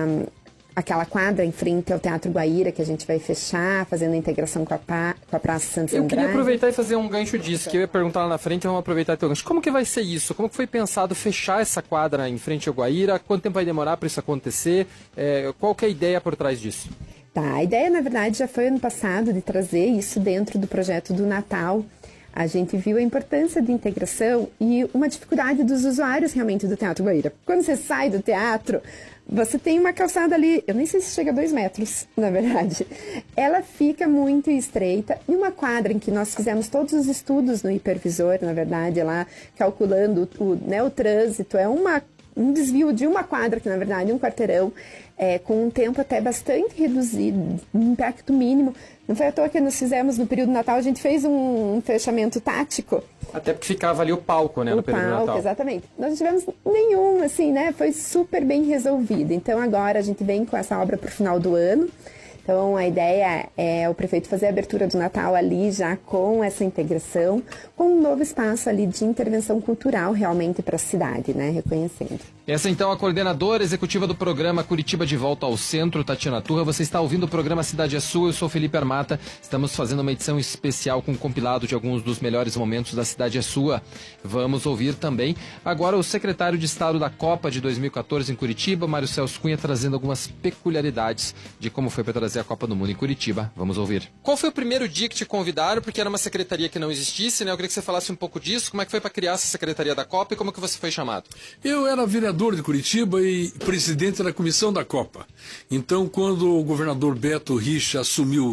aquela quadra em frente ao Teatro Guaíra, que a gente vai fechar, fazendo a integração com a Praça Santos Andrade. Eu queria aproveitar e fazer um gancho disso, que eu ia perguntar lá na frente, vamos aproveitar teu gancho. Como que vai ser isso? Como que foi pensado fechar essa quadra em frente ao Guaíra? Quanto tempo vai demorar para isso acontecer? Qual que é a ideia por trás disso? Tá, a ideia, na verdade, já foi ano passado de trazer isso dentro do projeto do Natal. A gente viu a importância de integração e uma dificuldade dos usuários realmente do Teatro Guaíra. Quando você sai do teatro, você tem uma calçada ali, eu nem sei se chega a 2 metros, na verdade. Ela fica muito estreita e uma quadra em que nós fizemos todos os estudos no hipervisor, na verdade, lá calculando o trânsito, um desvio de uma quadra, que na verdade é um quarteirão, com um tempo até bastante reduzido, um impacto mínimo. Não foi à toa que nós fizemos no período do Natal, a gente fez um fechamento tático. Até porque ficava ali o palco, né, no período do Natal. Exatamente. Nós não tivemos nenhum, assim, né, foi super bem resolvido. Então agora a gente vem com essa obra para o final do ano. Então, a ideia é o prefeito fazer a abertura do Natal ali já com essa integração, com um novo espaço ali de intervenção cultural realmente para a cidade, né? Reconhecendo. Essa, então, a coordenadora executiva do programa Curitiba de Volta ao Centro, Tatiana Turra. Você está ouvindo o programa Cidade é Sua, eu sou Felipe Armata. Estamos fazendo uma edição especial com um compilado de alguns dos melhores momentos da Cidade é Sua. Vamos ouvir também agora o secretário de Estado da Copa de 2014 em Curitiba, Mário Celso Cunha, trazendo algumas peculiaridades de como foi para trazer a Copa do Mundo em Curitiba. Vamos ouvir. Qual foi o primeiro dia que te convidaram? Porque era uma secretaria que não existisse, né? Eu queria que você falasse um pouco disso. Como é que foi para criar essa secretaria da Copa e como que você foi chamado? Eu era vereador de Curitiba e presidente da comissão da Copa. Então, quando o governador Beto Richa assumiu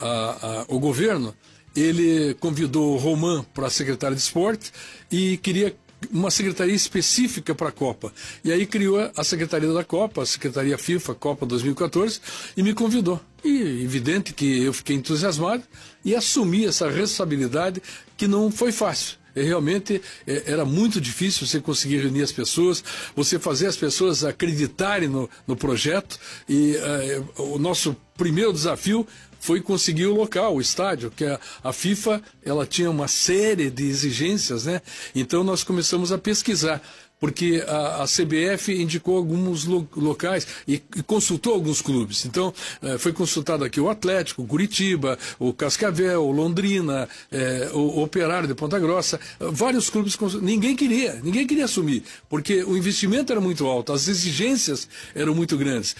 o governo, ele convidou o Roman para secretário de esporte e queria uma secretaria específica para a Copa. E aí criou a Secretaria da Copa, a Secretaria FIFA Copa 2014, e me convidou. E evidente que eu fiquei entusiasmado e assumi essa responsabilidade que não foi fácil. Realmente era muito difícil você conseguir reunir as pessoas, você fazer as pessoas acreditarem no projeto. E o nosso primeiro desafio foi conseguir o local, o estádio, que a FIFA ela tinha uma série de exigências, né? Então nós começamos a pesquisar, porque a CBF indicou alguns locais e consultou alguns clubes. Então, foi consultado aqui o Atlético, o Curitiba, o Cascavel, o Londrina, o Operário de Ponta Grossa, vários clubes. Ninguém queria assumir, porque o investimento era muito alto, as exigências eram muito grandes.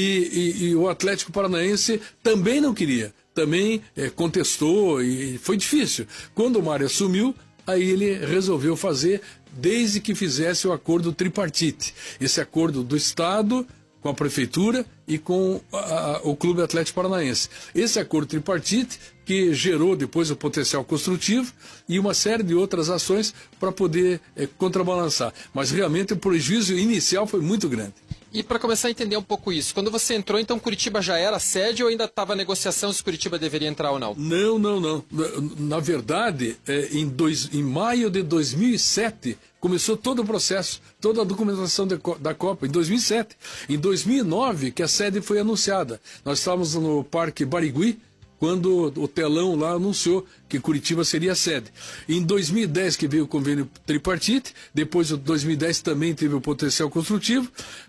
E o Atlético Paranaense também não queria, também contestou e foi difícil. Quando o Mário assumiu, aí ele resolveu fazer, desde que fizesse o acordo tripartite. Esse acordo do Estado com a Prefeitura e com o Clube Atlético Paranaense. Esse acordo tripartite que gerou depois o potencial construtivo e uma série de outras ações para poder contrabalançar. Mas realmente o prejuízo inicial foi muito grande. E para começar a entender um pouco isso, quando você entrou, então Curitiba já era sede ou ainda estava a negociação se Curitiba deveria entrar ou não? Não. Na verdade, em maio de 2007, começou todo o processo, toda a documentação da Copa, em 2007. Em 2009, que a sede foi anunciada. Nós estávamos no Parque Barigui, quando o telão lá anunciou que Curitiba seria a sede. Em 2010 que veio o convênio tripartite, depois de 2010 também teve o potencial construtivo,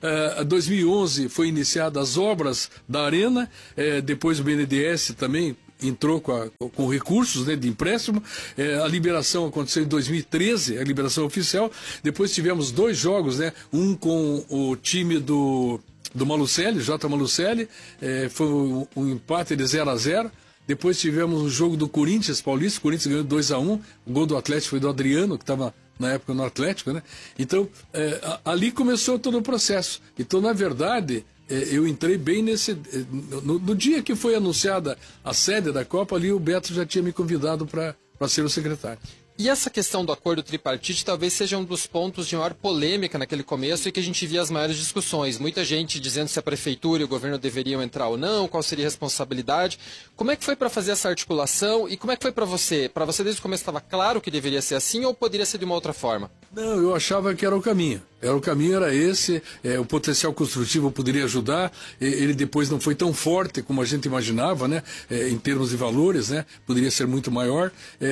2011 foi iniciadas as obras da arena, depois o BNDES também entrou com recursos, né, de empréstimo, a liberação aconteceu em 2013, a liberação oficial, depois tivemos 2 jogos, né, um com o time do Malucelli, J. Malucelli, foi um empate de 0-0. Depois tivemos um jogo do Corinthians Paulista, o Corinthians ganhou 2-1, o gol do Atlético foi do Adriano, que estava na época no Atlético, né? Então, ali começou todo o processo. Então, na verdade, eu entrei bem no dia que foi anunciada a sede da Copa, ali o Beto já tinha me convidado para ser o secretário. E essa questão do acordo tripartite talvez seja um dos pontos de maior polêmica naquele começo e que a gente via as maiores discussões. Muita gente dizendo se a prefeitura e o governo deveriam entrar ou não, qual seria a responsabilidade. Como é que foi para fazer essa articulação e como é que foi para você? Para você desde o começo estava claro que deveria ser assim ou poderia ser de uma outra forma? Não, eu achava que era o caminho. O caminho era esse, o potencial construtivo poderia ajudar, ele depois não foi tão forte como a gente imaginava, né? Em termos de valores, né? Poderia ser muito maior.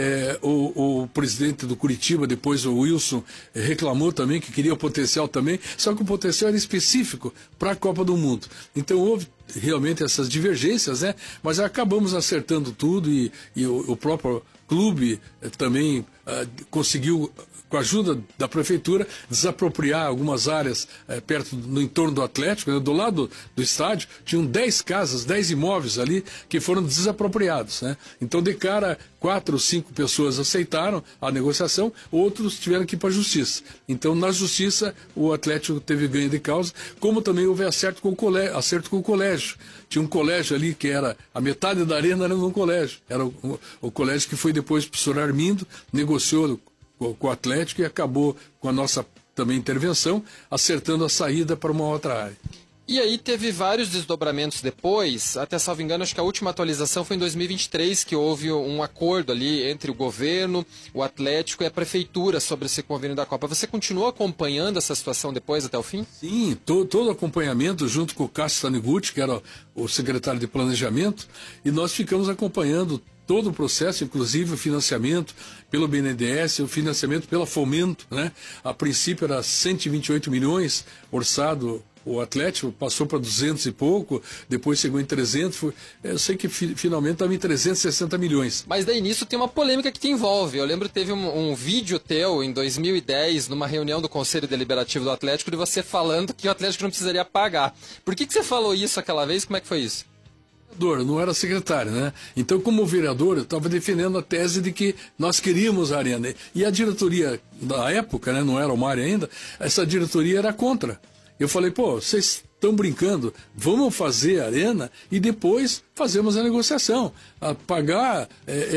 O presidente do Curitiba, depois o Wilson, reclamou também que queria o potencial também, só que o potencial era específico para a Copa do Mundo. Então houve realmente essas divergências, né? Mas acabamos acertando tudo e o próprio clube também conseguiu, com a ajuda da prefeitura, desapropriar algumas áreas no entorno do Atlético, né? Do lado do estádio, tinham 10 casas, 10 imóveis ali que foram desapropriados, né? Então, de cara, 4 ou 5 pessoas aceitaram a negociação, outros tiveram que ir para a justiça. Então, na justiça, o Atlético teve ganho de causa, como também houve acerto com o colégio. Tinha um colégio ali que era, a metade da arena era num colégio. Era o colégio que foi depois para o professor Armindo, negociou com o Atlético e acabou com a nossa também intervenção, acertando a saída para uma outra área. E aí teve vários desdobramentos depois, até salvo engano, acho que a última atualização foi em 2023, que houve um acordo ali entre o governo, o Atlético e a prefeitura sobre esse convênio da Copa. Você continuou acompanhando essa situação depois, até o fim? Sim, todo o acompanhamento junto com o Cássio Taniguchi, que era o secretário de Planejamento, e nós ficamos acompanhando todo o processo, inclusive o financiamento pelo BNDES, o financiamento pela Fomento, né? A princípio era 128 milhões orçado. O Atlético passou para 200 e pouco, depois chegou em 300, eu sei que finalmente estava em 360 milhões. Mas daí nisso tem uma polêmica que te envolve. Eu lembro que teve um vídeo teu em 2010, numa reunião do Conselho Deliberativo do Atlético, de você falando que o Atlético não precisaria pagar. Por que você falou isso aquela vez? Como é que foi isso? Eu não era secretário, né? Então, como vereador, eu estava defendendo a tese de que nós queríamos a arena. E a diretoria da época, né, não era o Mário ainda, essa diretoria era contra. Eu falei, vocês estão brincando, vamos fazer a arena e depois fazemos a negociação. Pagar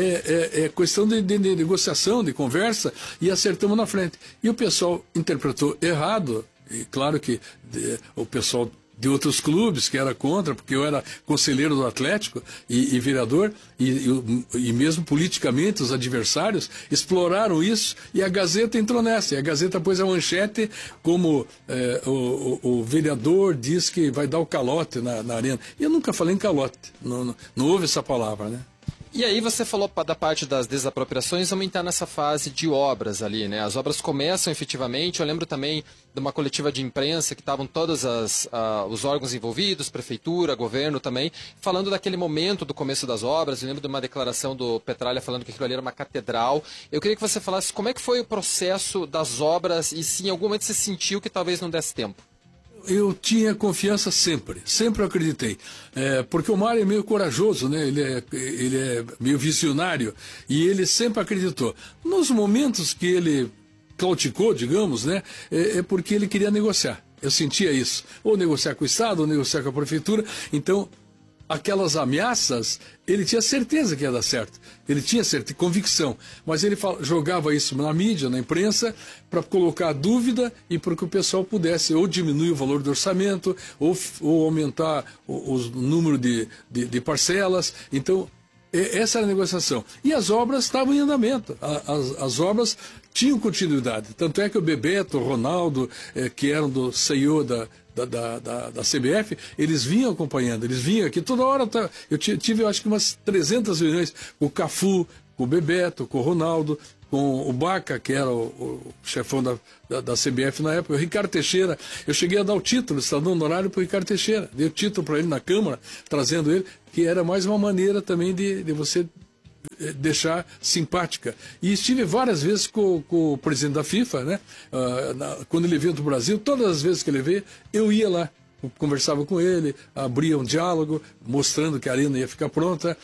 é questão de negociação, de conversa, e acertamos na frente. E o pessoal interpretou errado, e claro que o pessoal de outros clubes que era contra, porque eu era conselheiro do Atlético e vereador, e mesmo politicamente os adversários exploraram isso, e a Gazeta entrou nessa, e a Gazeta pôs a manchete como o vereador diz que vai dar o calote na arena. E eu nunca falei em calote, não houve essa palavra, né? E aí você falou da parte das desapropriações, vamos entrar nessa fase de obras ali, né? As obras começam efetivamente, eu lembro também de uma coletiva de imprensa que estavam todos os órgãos envolvidos, prefeitura, governo também, falando daquele momento do começo das obras. Eu lembro de uma declaração do Petralha falando que aquilo ali era uma catedral. Eu queria que você falasse como é que foi o processo das obras e se em algum momento você sentiu que talvez não desse tempo. Eu tinha confiança sempre eu acreditei, porque o Mário é meio corajoso, né? Ele é meio visionário e ele sempre acreditou. Nos momentos que ele claudicou, digamos, né? É porque ele queria negociar. Eu sentia isso, ou negociar com o Estado, ou negociar com a Prefeitura. Então, aquelas ameaças, ele tinha certeza que ia dar certo. Ele tinha certeza, convicção. Mas ele jogava isso na mídia, na imprensa, para colocar dúvida e para que o pessoal pudesse ou diminuir o valor do orçamento, ou aumentar o número de parcelas. Então, essa era a negociação. E as obras estavam em andamento. As obras tinham continuidade. Tanto é que o Bebeto, o Ronaldo, que eram do CEO da CBF, eles vinham acompanhando, eles vinham aqui toda hora. Eu tive, acho que umas 300 reuniões com o Cafu, com o Bebeto, com o Ronaldo, com o Baca, que era o chefão da CBF na época, o Ricardo Teixeira. Eu cheguei a dar o título, estadão honorário para o Ricardo Teixeira. Dei o título para ele na Câmara, trazendo ele, que era mais uma maneira também de você deixar simpática. E estive várias vezes com o presidente da FIFA, né? Quando ele veio do Brasil, todas as vezes que ele veio, eu ia lá, conversava com ele, abria um diálogo, mostrando que a arena ia ficar pronta.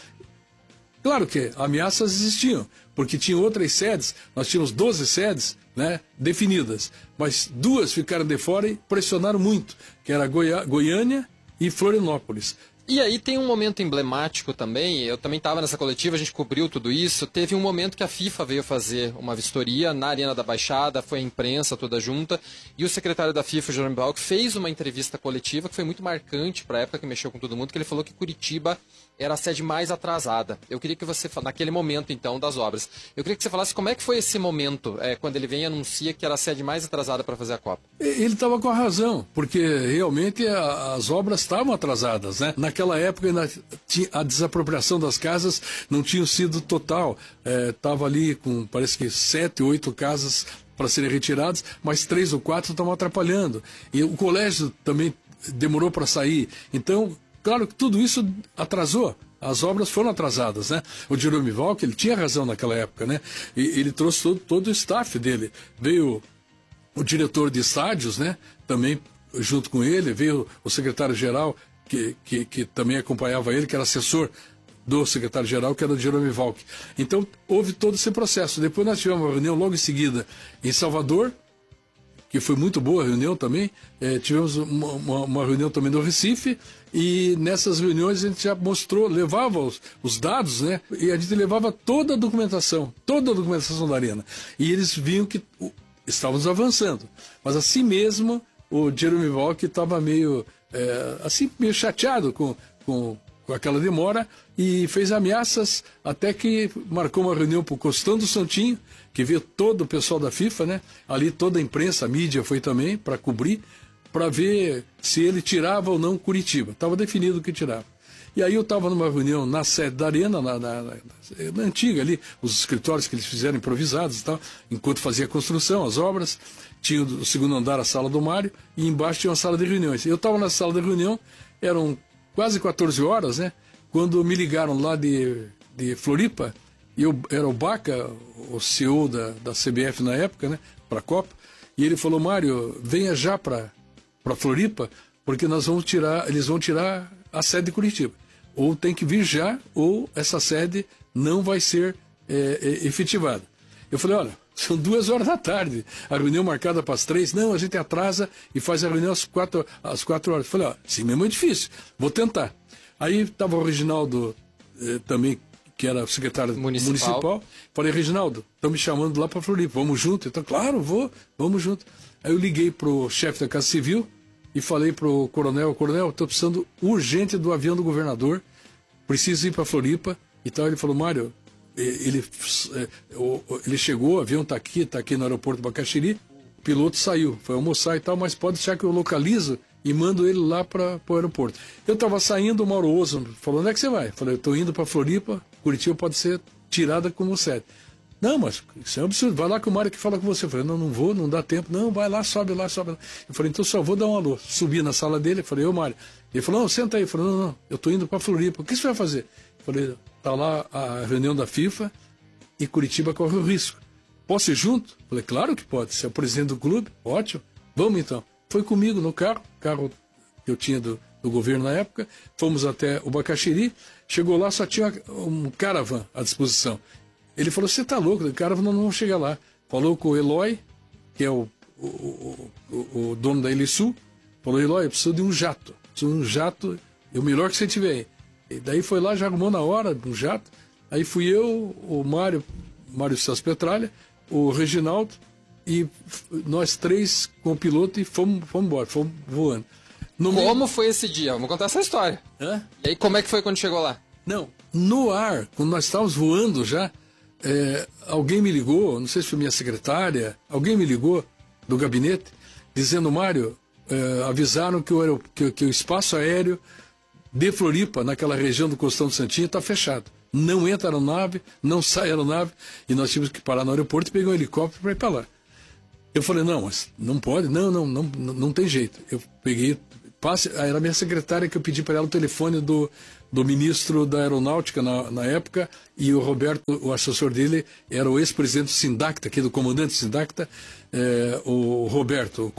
Claro que ameaças existiam, porque tinham outras sedes, nós tínhamos 12 sedes, né, definidas, mas 2 ficaram de fora e pressionaram muito, que era Goiânia e Florianópolis. E aí tem um momento emblemático também, eu também estava nessa coletiva, a gente cobriu tudo isso, teve um momento que a FIFA veio fazer uma vistoria na Arena da Baixada, foi a imprensa toda junta, e o secretário da FIFA, Jerome Valk, fez uma entrevista coletiva que foi muito marcante para a época, que mexeu com todo mundo, que ele falou que Curitiba era a sede mais atrasada. Eu queria que você, naquele momento então das obras, eu queria que você falasse como é que foi esse momento, quando ele vem e anuncia que era a sede mais atrasada para fazer a Copa. Ele estava com a razão, porque realmente as obras estavam atrasadas, né? Naquela época a desapropriação das casas não tinha sido total, estava ali com parece que 7, 8 casas para serem retiradas, mas 3 ou 4 estavam atrapalhando, e o colégio também demorou para sair. Então, claro que tudo isso atrasou, as obras foram atrasadas, né? O Jerome Valk, ele tinha razão naquela época, né? E ele trouxe todo o staff dele. Veio o diretor de estádios, né? Também junto com ele, veio o secretário-geral, que também acompanhava ele, que era assessor do secretário-geral, que era o Jerome Valk. Então, houve todo esse processo. Depois nós tivemos uma reunião logo em seguida em Salvador, que foi muito boa a reunião também. Tivemos uma reunião também no Recife, e nessas reuniões a gente já levava os dados, né? E a gente levava toda a documentação da Arena. E eles viam que estávamos avançando. Mas assim mesmo, o Jerome Valk estava meio chateado com aquela demora, e fez ameaças, até que marcou uma reunião para o Costão do Santinho, que veio todo o pessoal da FIFA, né? Ali toda a imprensa, a mídia foi também para cobrir, para ver se ele tirava ou não Curitiba. Estava definido que tirava. E aí eu estava numa reunião na sede da Arena, na antiga ali, os escritórios que eles fizeram improvisados e tal, enquanto fazia a construção, as obras. Tinha o segundo andar, a sala do Mário, e embaixo tinha uma sala de reuniões. Eu estava na sala de reunião, eram quase 14 horas, né? Quando me ligaram lá de Floripa, e era o Baca, o CEO da CBF na época, né? Para a Copa, e ele falou: Mário, venha já para Floripa, porque eles vão tirar a sede de Curitiba. Ou tem que vir já, ou essa sede não vai ser efetivada. Eu falei: olha, são 2 horas da tarde, a reunião marcada para as 3, não, a gente atrasa e faz a reunião às 4 horas. Eu falei: ó, assim mesmo é difícil, vou tentar. Aí estava o Reginaldo também, que era secretário municipal. Falei: Reginaldo, estão me chamando lá para Floripa, vamos junto? Então, claro, vamos junto. Aí eu liguei para o chefe da Casa Civil e falei para o coronel: estou precisando urgente do avião do governador, preciso ir para Floripa. Então ele falou: Mário, ele chegou, o avião está aqui no aeroporto de Bacaxiri, o piloto saiu, foi almoçar e tal, mas pode deixar que eu localizo e mando ele lá para o aeroporto. Eu estava saindo, o Mauro Oso falou: onde é que você vai? Eu falei: eu estou indo para Floripa, Curitiba pode ser tirada como sede. Não, mas isso é um absurdo, vai lá que o Mário que fala com você. Eu falei: não vou, não dá tempo. Não, vai lá, sobe lá. Eu falei: então só vou dar um alô. Subi na sala dele, eu falei: ô Mário. Ele falou: não, senta aí. Eu falei: não, eu estou indo para Floripa. O que você vai fazer? Eu falei: tá lá a reunião da FIFA e Curitiba corre o risco. Posso ir junto? Eu falei: claro que pode, você é o presidente do clube, ótimo, vamos então. Foi comigo no carro que eu tinha do governo na época, fomos até o Bacaxiri, chegou lá, só tinha um caravan à disposição. Ele falou: você tá louco, o caravan não chega lá. Falou com o Eloy, que é o dono da Elisul, falou: Eloy, eu preciso de um jato, o melhor que você tiver aí. E daí foi lá, já arrumou na hora, no jato. Aí fui eu, o Mário Celso Petralha, o Reginaldo, e nós três com o piloto e fomos embora, fomos voando. Como foi esse dia? Vamos contar essa história. E aí, como é que foi quando chegou lá? Não, no ar, quando nós estávamos voando já, alguém me ligou, não sei se foi minha secretária, alguém me ligou do gabinete, dizendo, Mário, avisaram que o espaço aéreo de Floripa, naquela região do Costão do Santinho, está fechado. Não entra aeronave, não sai aeronave, e nós tínhamos que parar no aeroporto e pegar um helicóptero para ir para lá. Eu falei, não, mas não pode, não tem jeito. Eu peguei, era a minha secretária que eu pedi para ela o telefone do ministro da Aeronáutica na época, e o Roberto, o assessor dele, era o ex-presidente do Sindacta, aqui do comandante Sindacta, o Roberto,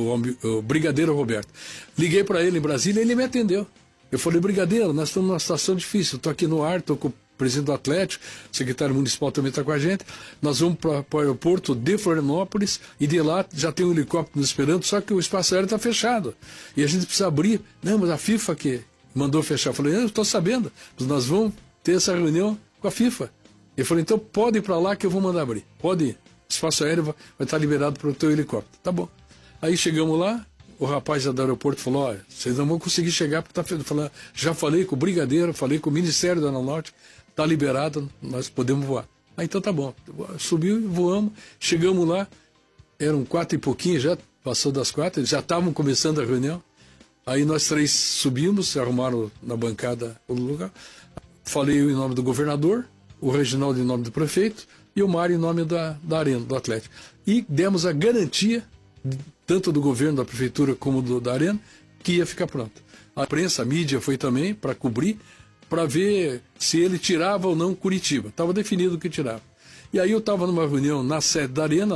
o brigadeiro Roberto. Liguei para ele em Brasília e ele me atendeu. Eu falei, brigadeiro, nós estamos numa situação difícil, estou aqui no ar, estou com o presidente do Atlético, o secretário municipal também está com a gente, nós vamos para o aeroporto de Florianópolis e de lá já tem um helicóptero nos esperando, só que o espaço aéreo está fechado e a gente precisa abrir. Não, mas a FIFA que mandou fechar. Eu falei, eu estou sabendo, mas nós vamos ter essa reunião com a FIFA. Eu falei, então pode ir para lá que eu vou mandar abrir, pode ir, o espaço aéreo vai estar liberado para o teu helicóptero. Tá bom. Aí chegamos lá, o rapaz do aeroporto falou, olha, vocês não vão conseguir chegar porque está falando. Já falei com o brigadeiro, falei com o Ministério da Aeronáutica, está liberado, nós podemos voar. Ah, então tá bom. Subiu e voamos, chegamos lá, eram 4 e pouquinho, já passou das 4, já estavam começando a reunião. Aí nós três subimos, se arrumaram na bancada o lugar. Falei em nome do governador, o Reginaldo em nome do prefeito e o Mário em nome da Arena, do Atlético. E demos a garantia, tanto do governo, da prefeitura, como da Arena, que ia ficar pronto. A imprensa, a mídia foi também para cobrir, para ver se ele tirava ou não Curitiba. Estava definido que tirava. E aí eu estava numa reunião na sede da Arena,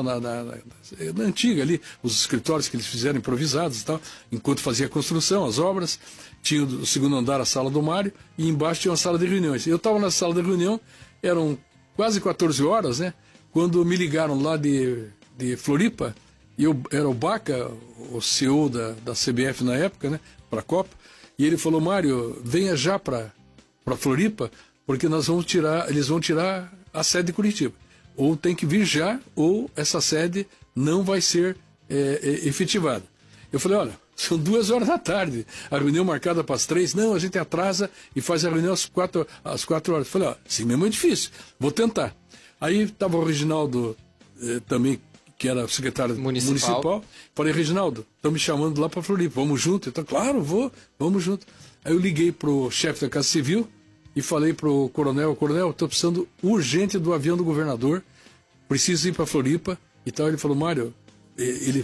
na antiga ali, os escritórios que eles fizeram improvisados e tal, enquanto fazia a construção, as obras. Tinha o segundo andar, a sala do Mário, e embaixo tinha uma sala de reuniões. Eu estava na sala de reunião, eram quase 14 horas, né? Quando me ligaram lá de Floripa, e eu era o Baca, o CEO da CBF na época, né? Para a Copa, e ele falou, Mário, venha já para Floripa, porque eles vão tirar a sede de Curitiba. Ou tem que vir já, ou essa sede não vai ser efetivada. Eu falei, olha, são 2 horas da tarde, a reunião marcada para as 3, não, a gente atrasa e faz a reunião às 4 horas. Eu falei, ó, assim mesmo é difícil, vou tentar. Aí estava o Reginaldo também, que era secretário municipal. Falei, Reginaldo, estão me chamando lá para Floripa, vamos junto? Então, claro, vamos junto. Aí eu liguei para o chefe da Casa Civil e falei para o coronel, estou precisando urgente do avião do governador, preciso ir para Floripa. E tal. Ele falou, Mário, ele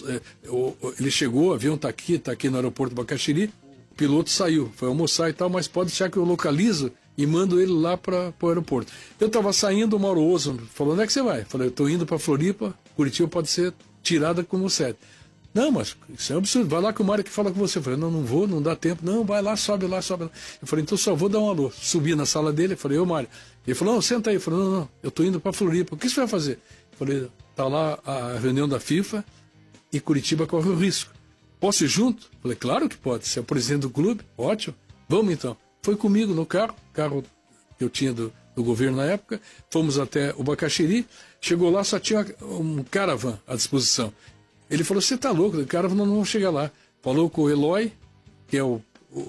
chegou, o avião está aqui no aeroporto do Bacaxiri, o piloto saiu, foi almoçar e tal, mas pode deixar que eu localizo e mando ele lá para o aeroporto. Eu estava saindo, o Mauro Oso falou, onde é que você vai? Eu falei, eu estou indo para Floripa, Curitiba pode ser tirada como sede. Não, mas isso é um absurdo, vai lá que o Mário que fala com você. Eu falei, não vou, não dá tempo. Não, vai lá, sobe lá. Eu falei, então só vou dar um alô. Subi na sala dele, eu falei, ô Mário. Ele falou, não, senta aí. Eu falei, não, eu estou indo para Floripa. O que você vai fazer? Eu falei, tá lá a reunião da FIFA e Curitiba corre o risco. Posso ir junto? Eu falei, claro que pode, você é o presidente do clube, ótimo. Vamos então. Foi comigo no carro que eu tinha do governo na época, fomos até o Bacaxiri, chegou lá, só tinha um caravan à disposição. Ele falou, você tá louco, o caravan não vai chegar lá. Falou com o Eloy, que é o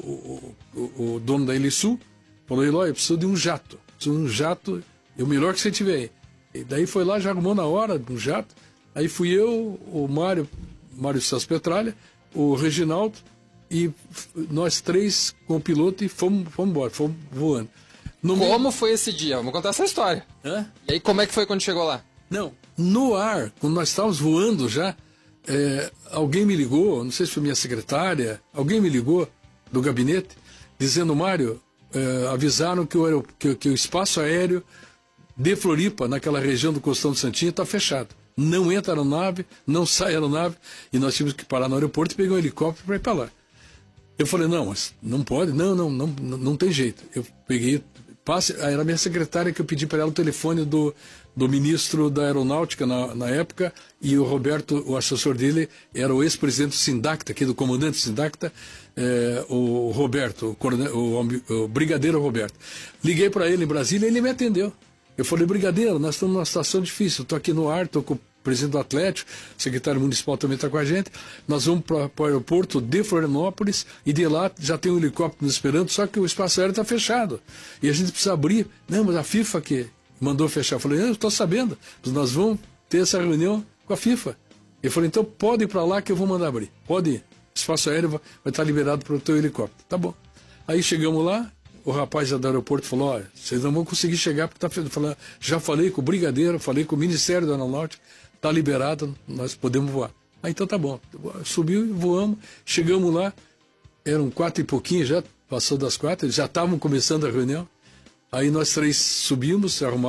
dono da Elisul, falou, Eloy, eu preciso de um jato. É o melhor que você tiver aí. E daí foi lá, já arrumou na hora, um jato. Aí fui eu, o Mário Celso Petralha, o Reginaldo, e nós três com o piloto e fomos embora, fomos voando. Como foi esse dia? Vamos contar essa história. E aí, como é que foi quando chegou lá? Não, no ar, quando nós estávamos voando já, alguém me ligou, não sei se foi minha secretária, alguém me ligou do gabinete, dizendo, Mário, avisaram que o espaço aéreo de Floripa, naquela região do Costão do Santinho, está fechado. Não entra aeronave, não sai aeronave, e nós tínhamos que parar no aeroporto e pegar um helicóptero para ir para lá. Eu falei, não, mas não pode, não tem jeito. Eu peguei, Era a minha secretária que eu pedi para ela o telefone do ministro da Aeronáutica na época, e o Roberto, o assessor dele, era o ex-presidente do Sindacta, aqui do comandante do Sindacta, o Roberto, o brigadeiro Roberto. Liguei para ele em Brasília e ele me atendeu. Eu falei, brigadeiro, nós estamos numa situação difícil, estou aqui no ar, estou com o presidente do Atlético, o secretário municipal também está com a gente, nós vamos para o aeroporto de Florianópolis e de lá já tem um helicóptero nos esperando, só que o espaço aéreo está fechado e a gente precisa abrir. Não, mas a FIFA que mandou fechar. Eu falei, eu estou sabendo, nós vamos ter essa reunião com a FIFA. Ele falou, então pode ir para lá que eu vou mandar abrir, pode ir, o espaço aéreo vai estar liberado para o teu helicóptero. Tá bom. Aí chegamos lá, o rapaz do aeroporto falou, olha, vocês não vão conseguir chegar porque está fechado. Já falei com o brigadeiro, falei com o Ministério da Aeronáutica, está liberado, nós podemos voar. Aí então tá bom. Subiu e voamos, chegamos lá, eram 4 e pouquinho já, passou das 4, já estavam começando a reunião. Aí nós 3 subimos, arrumamos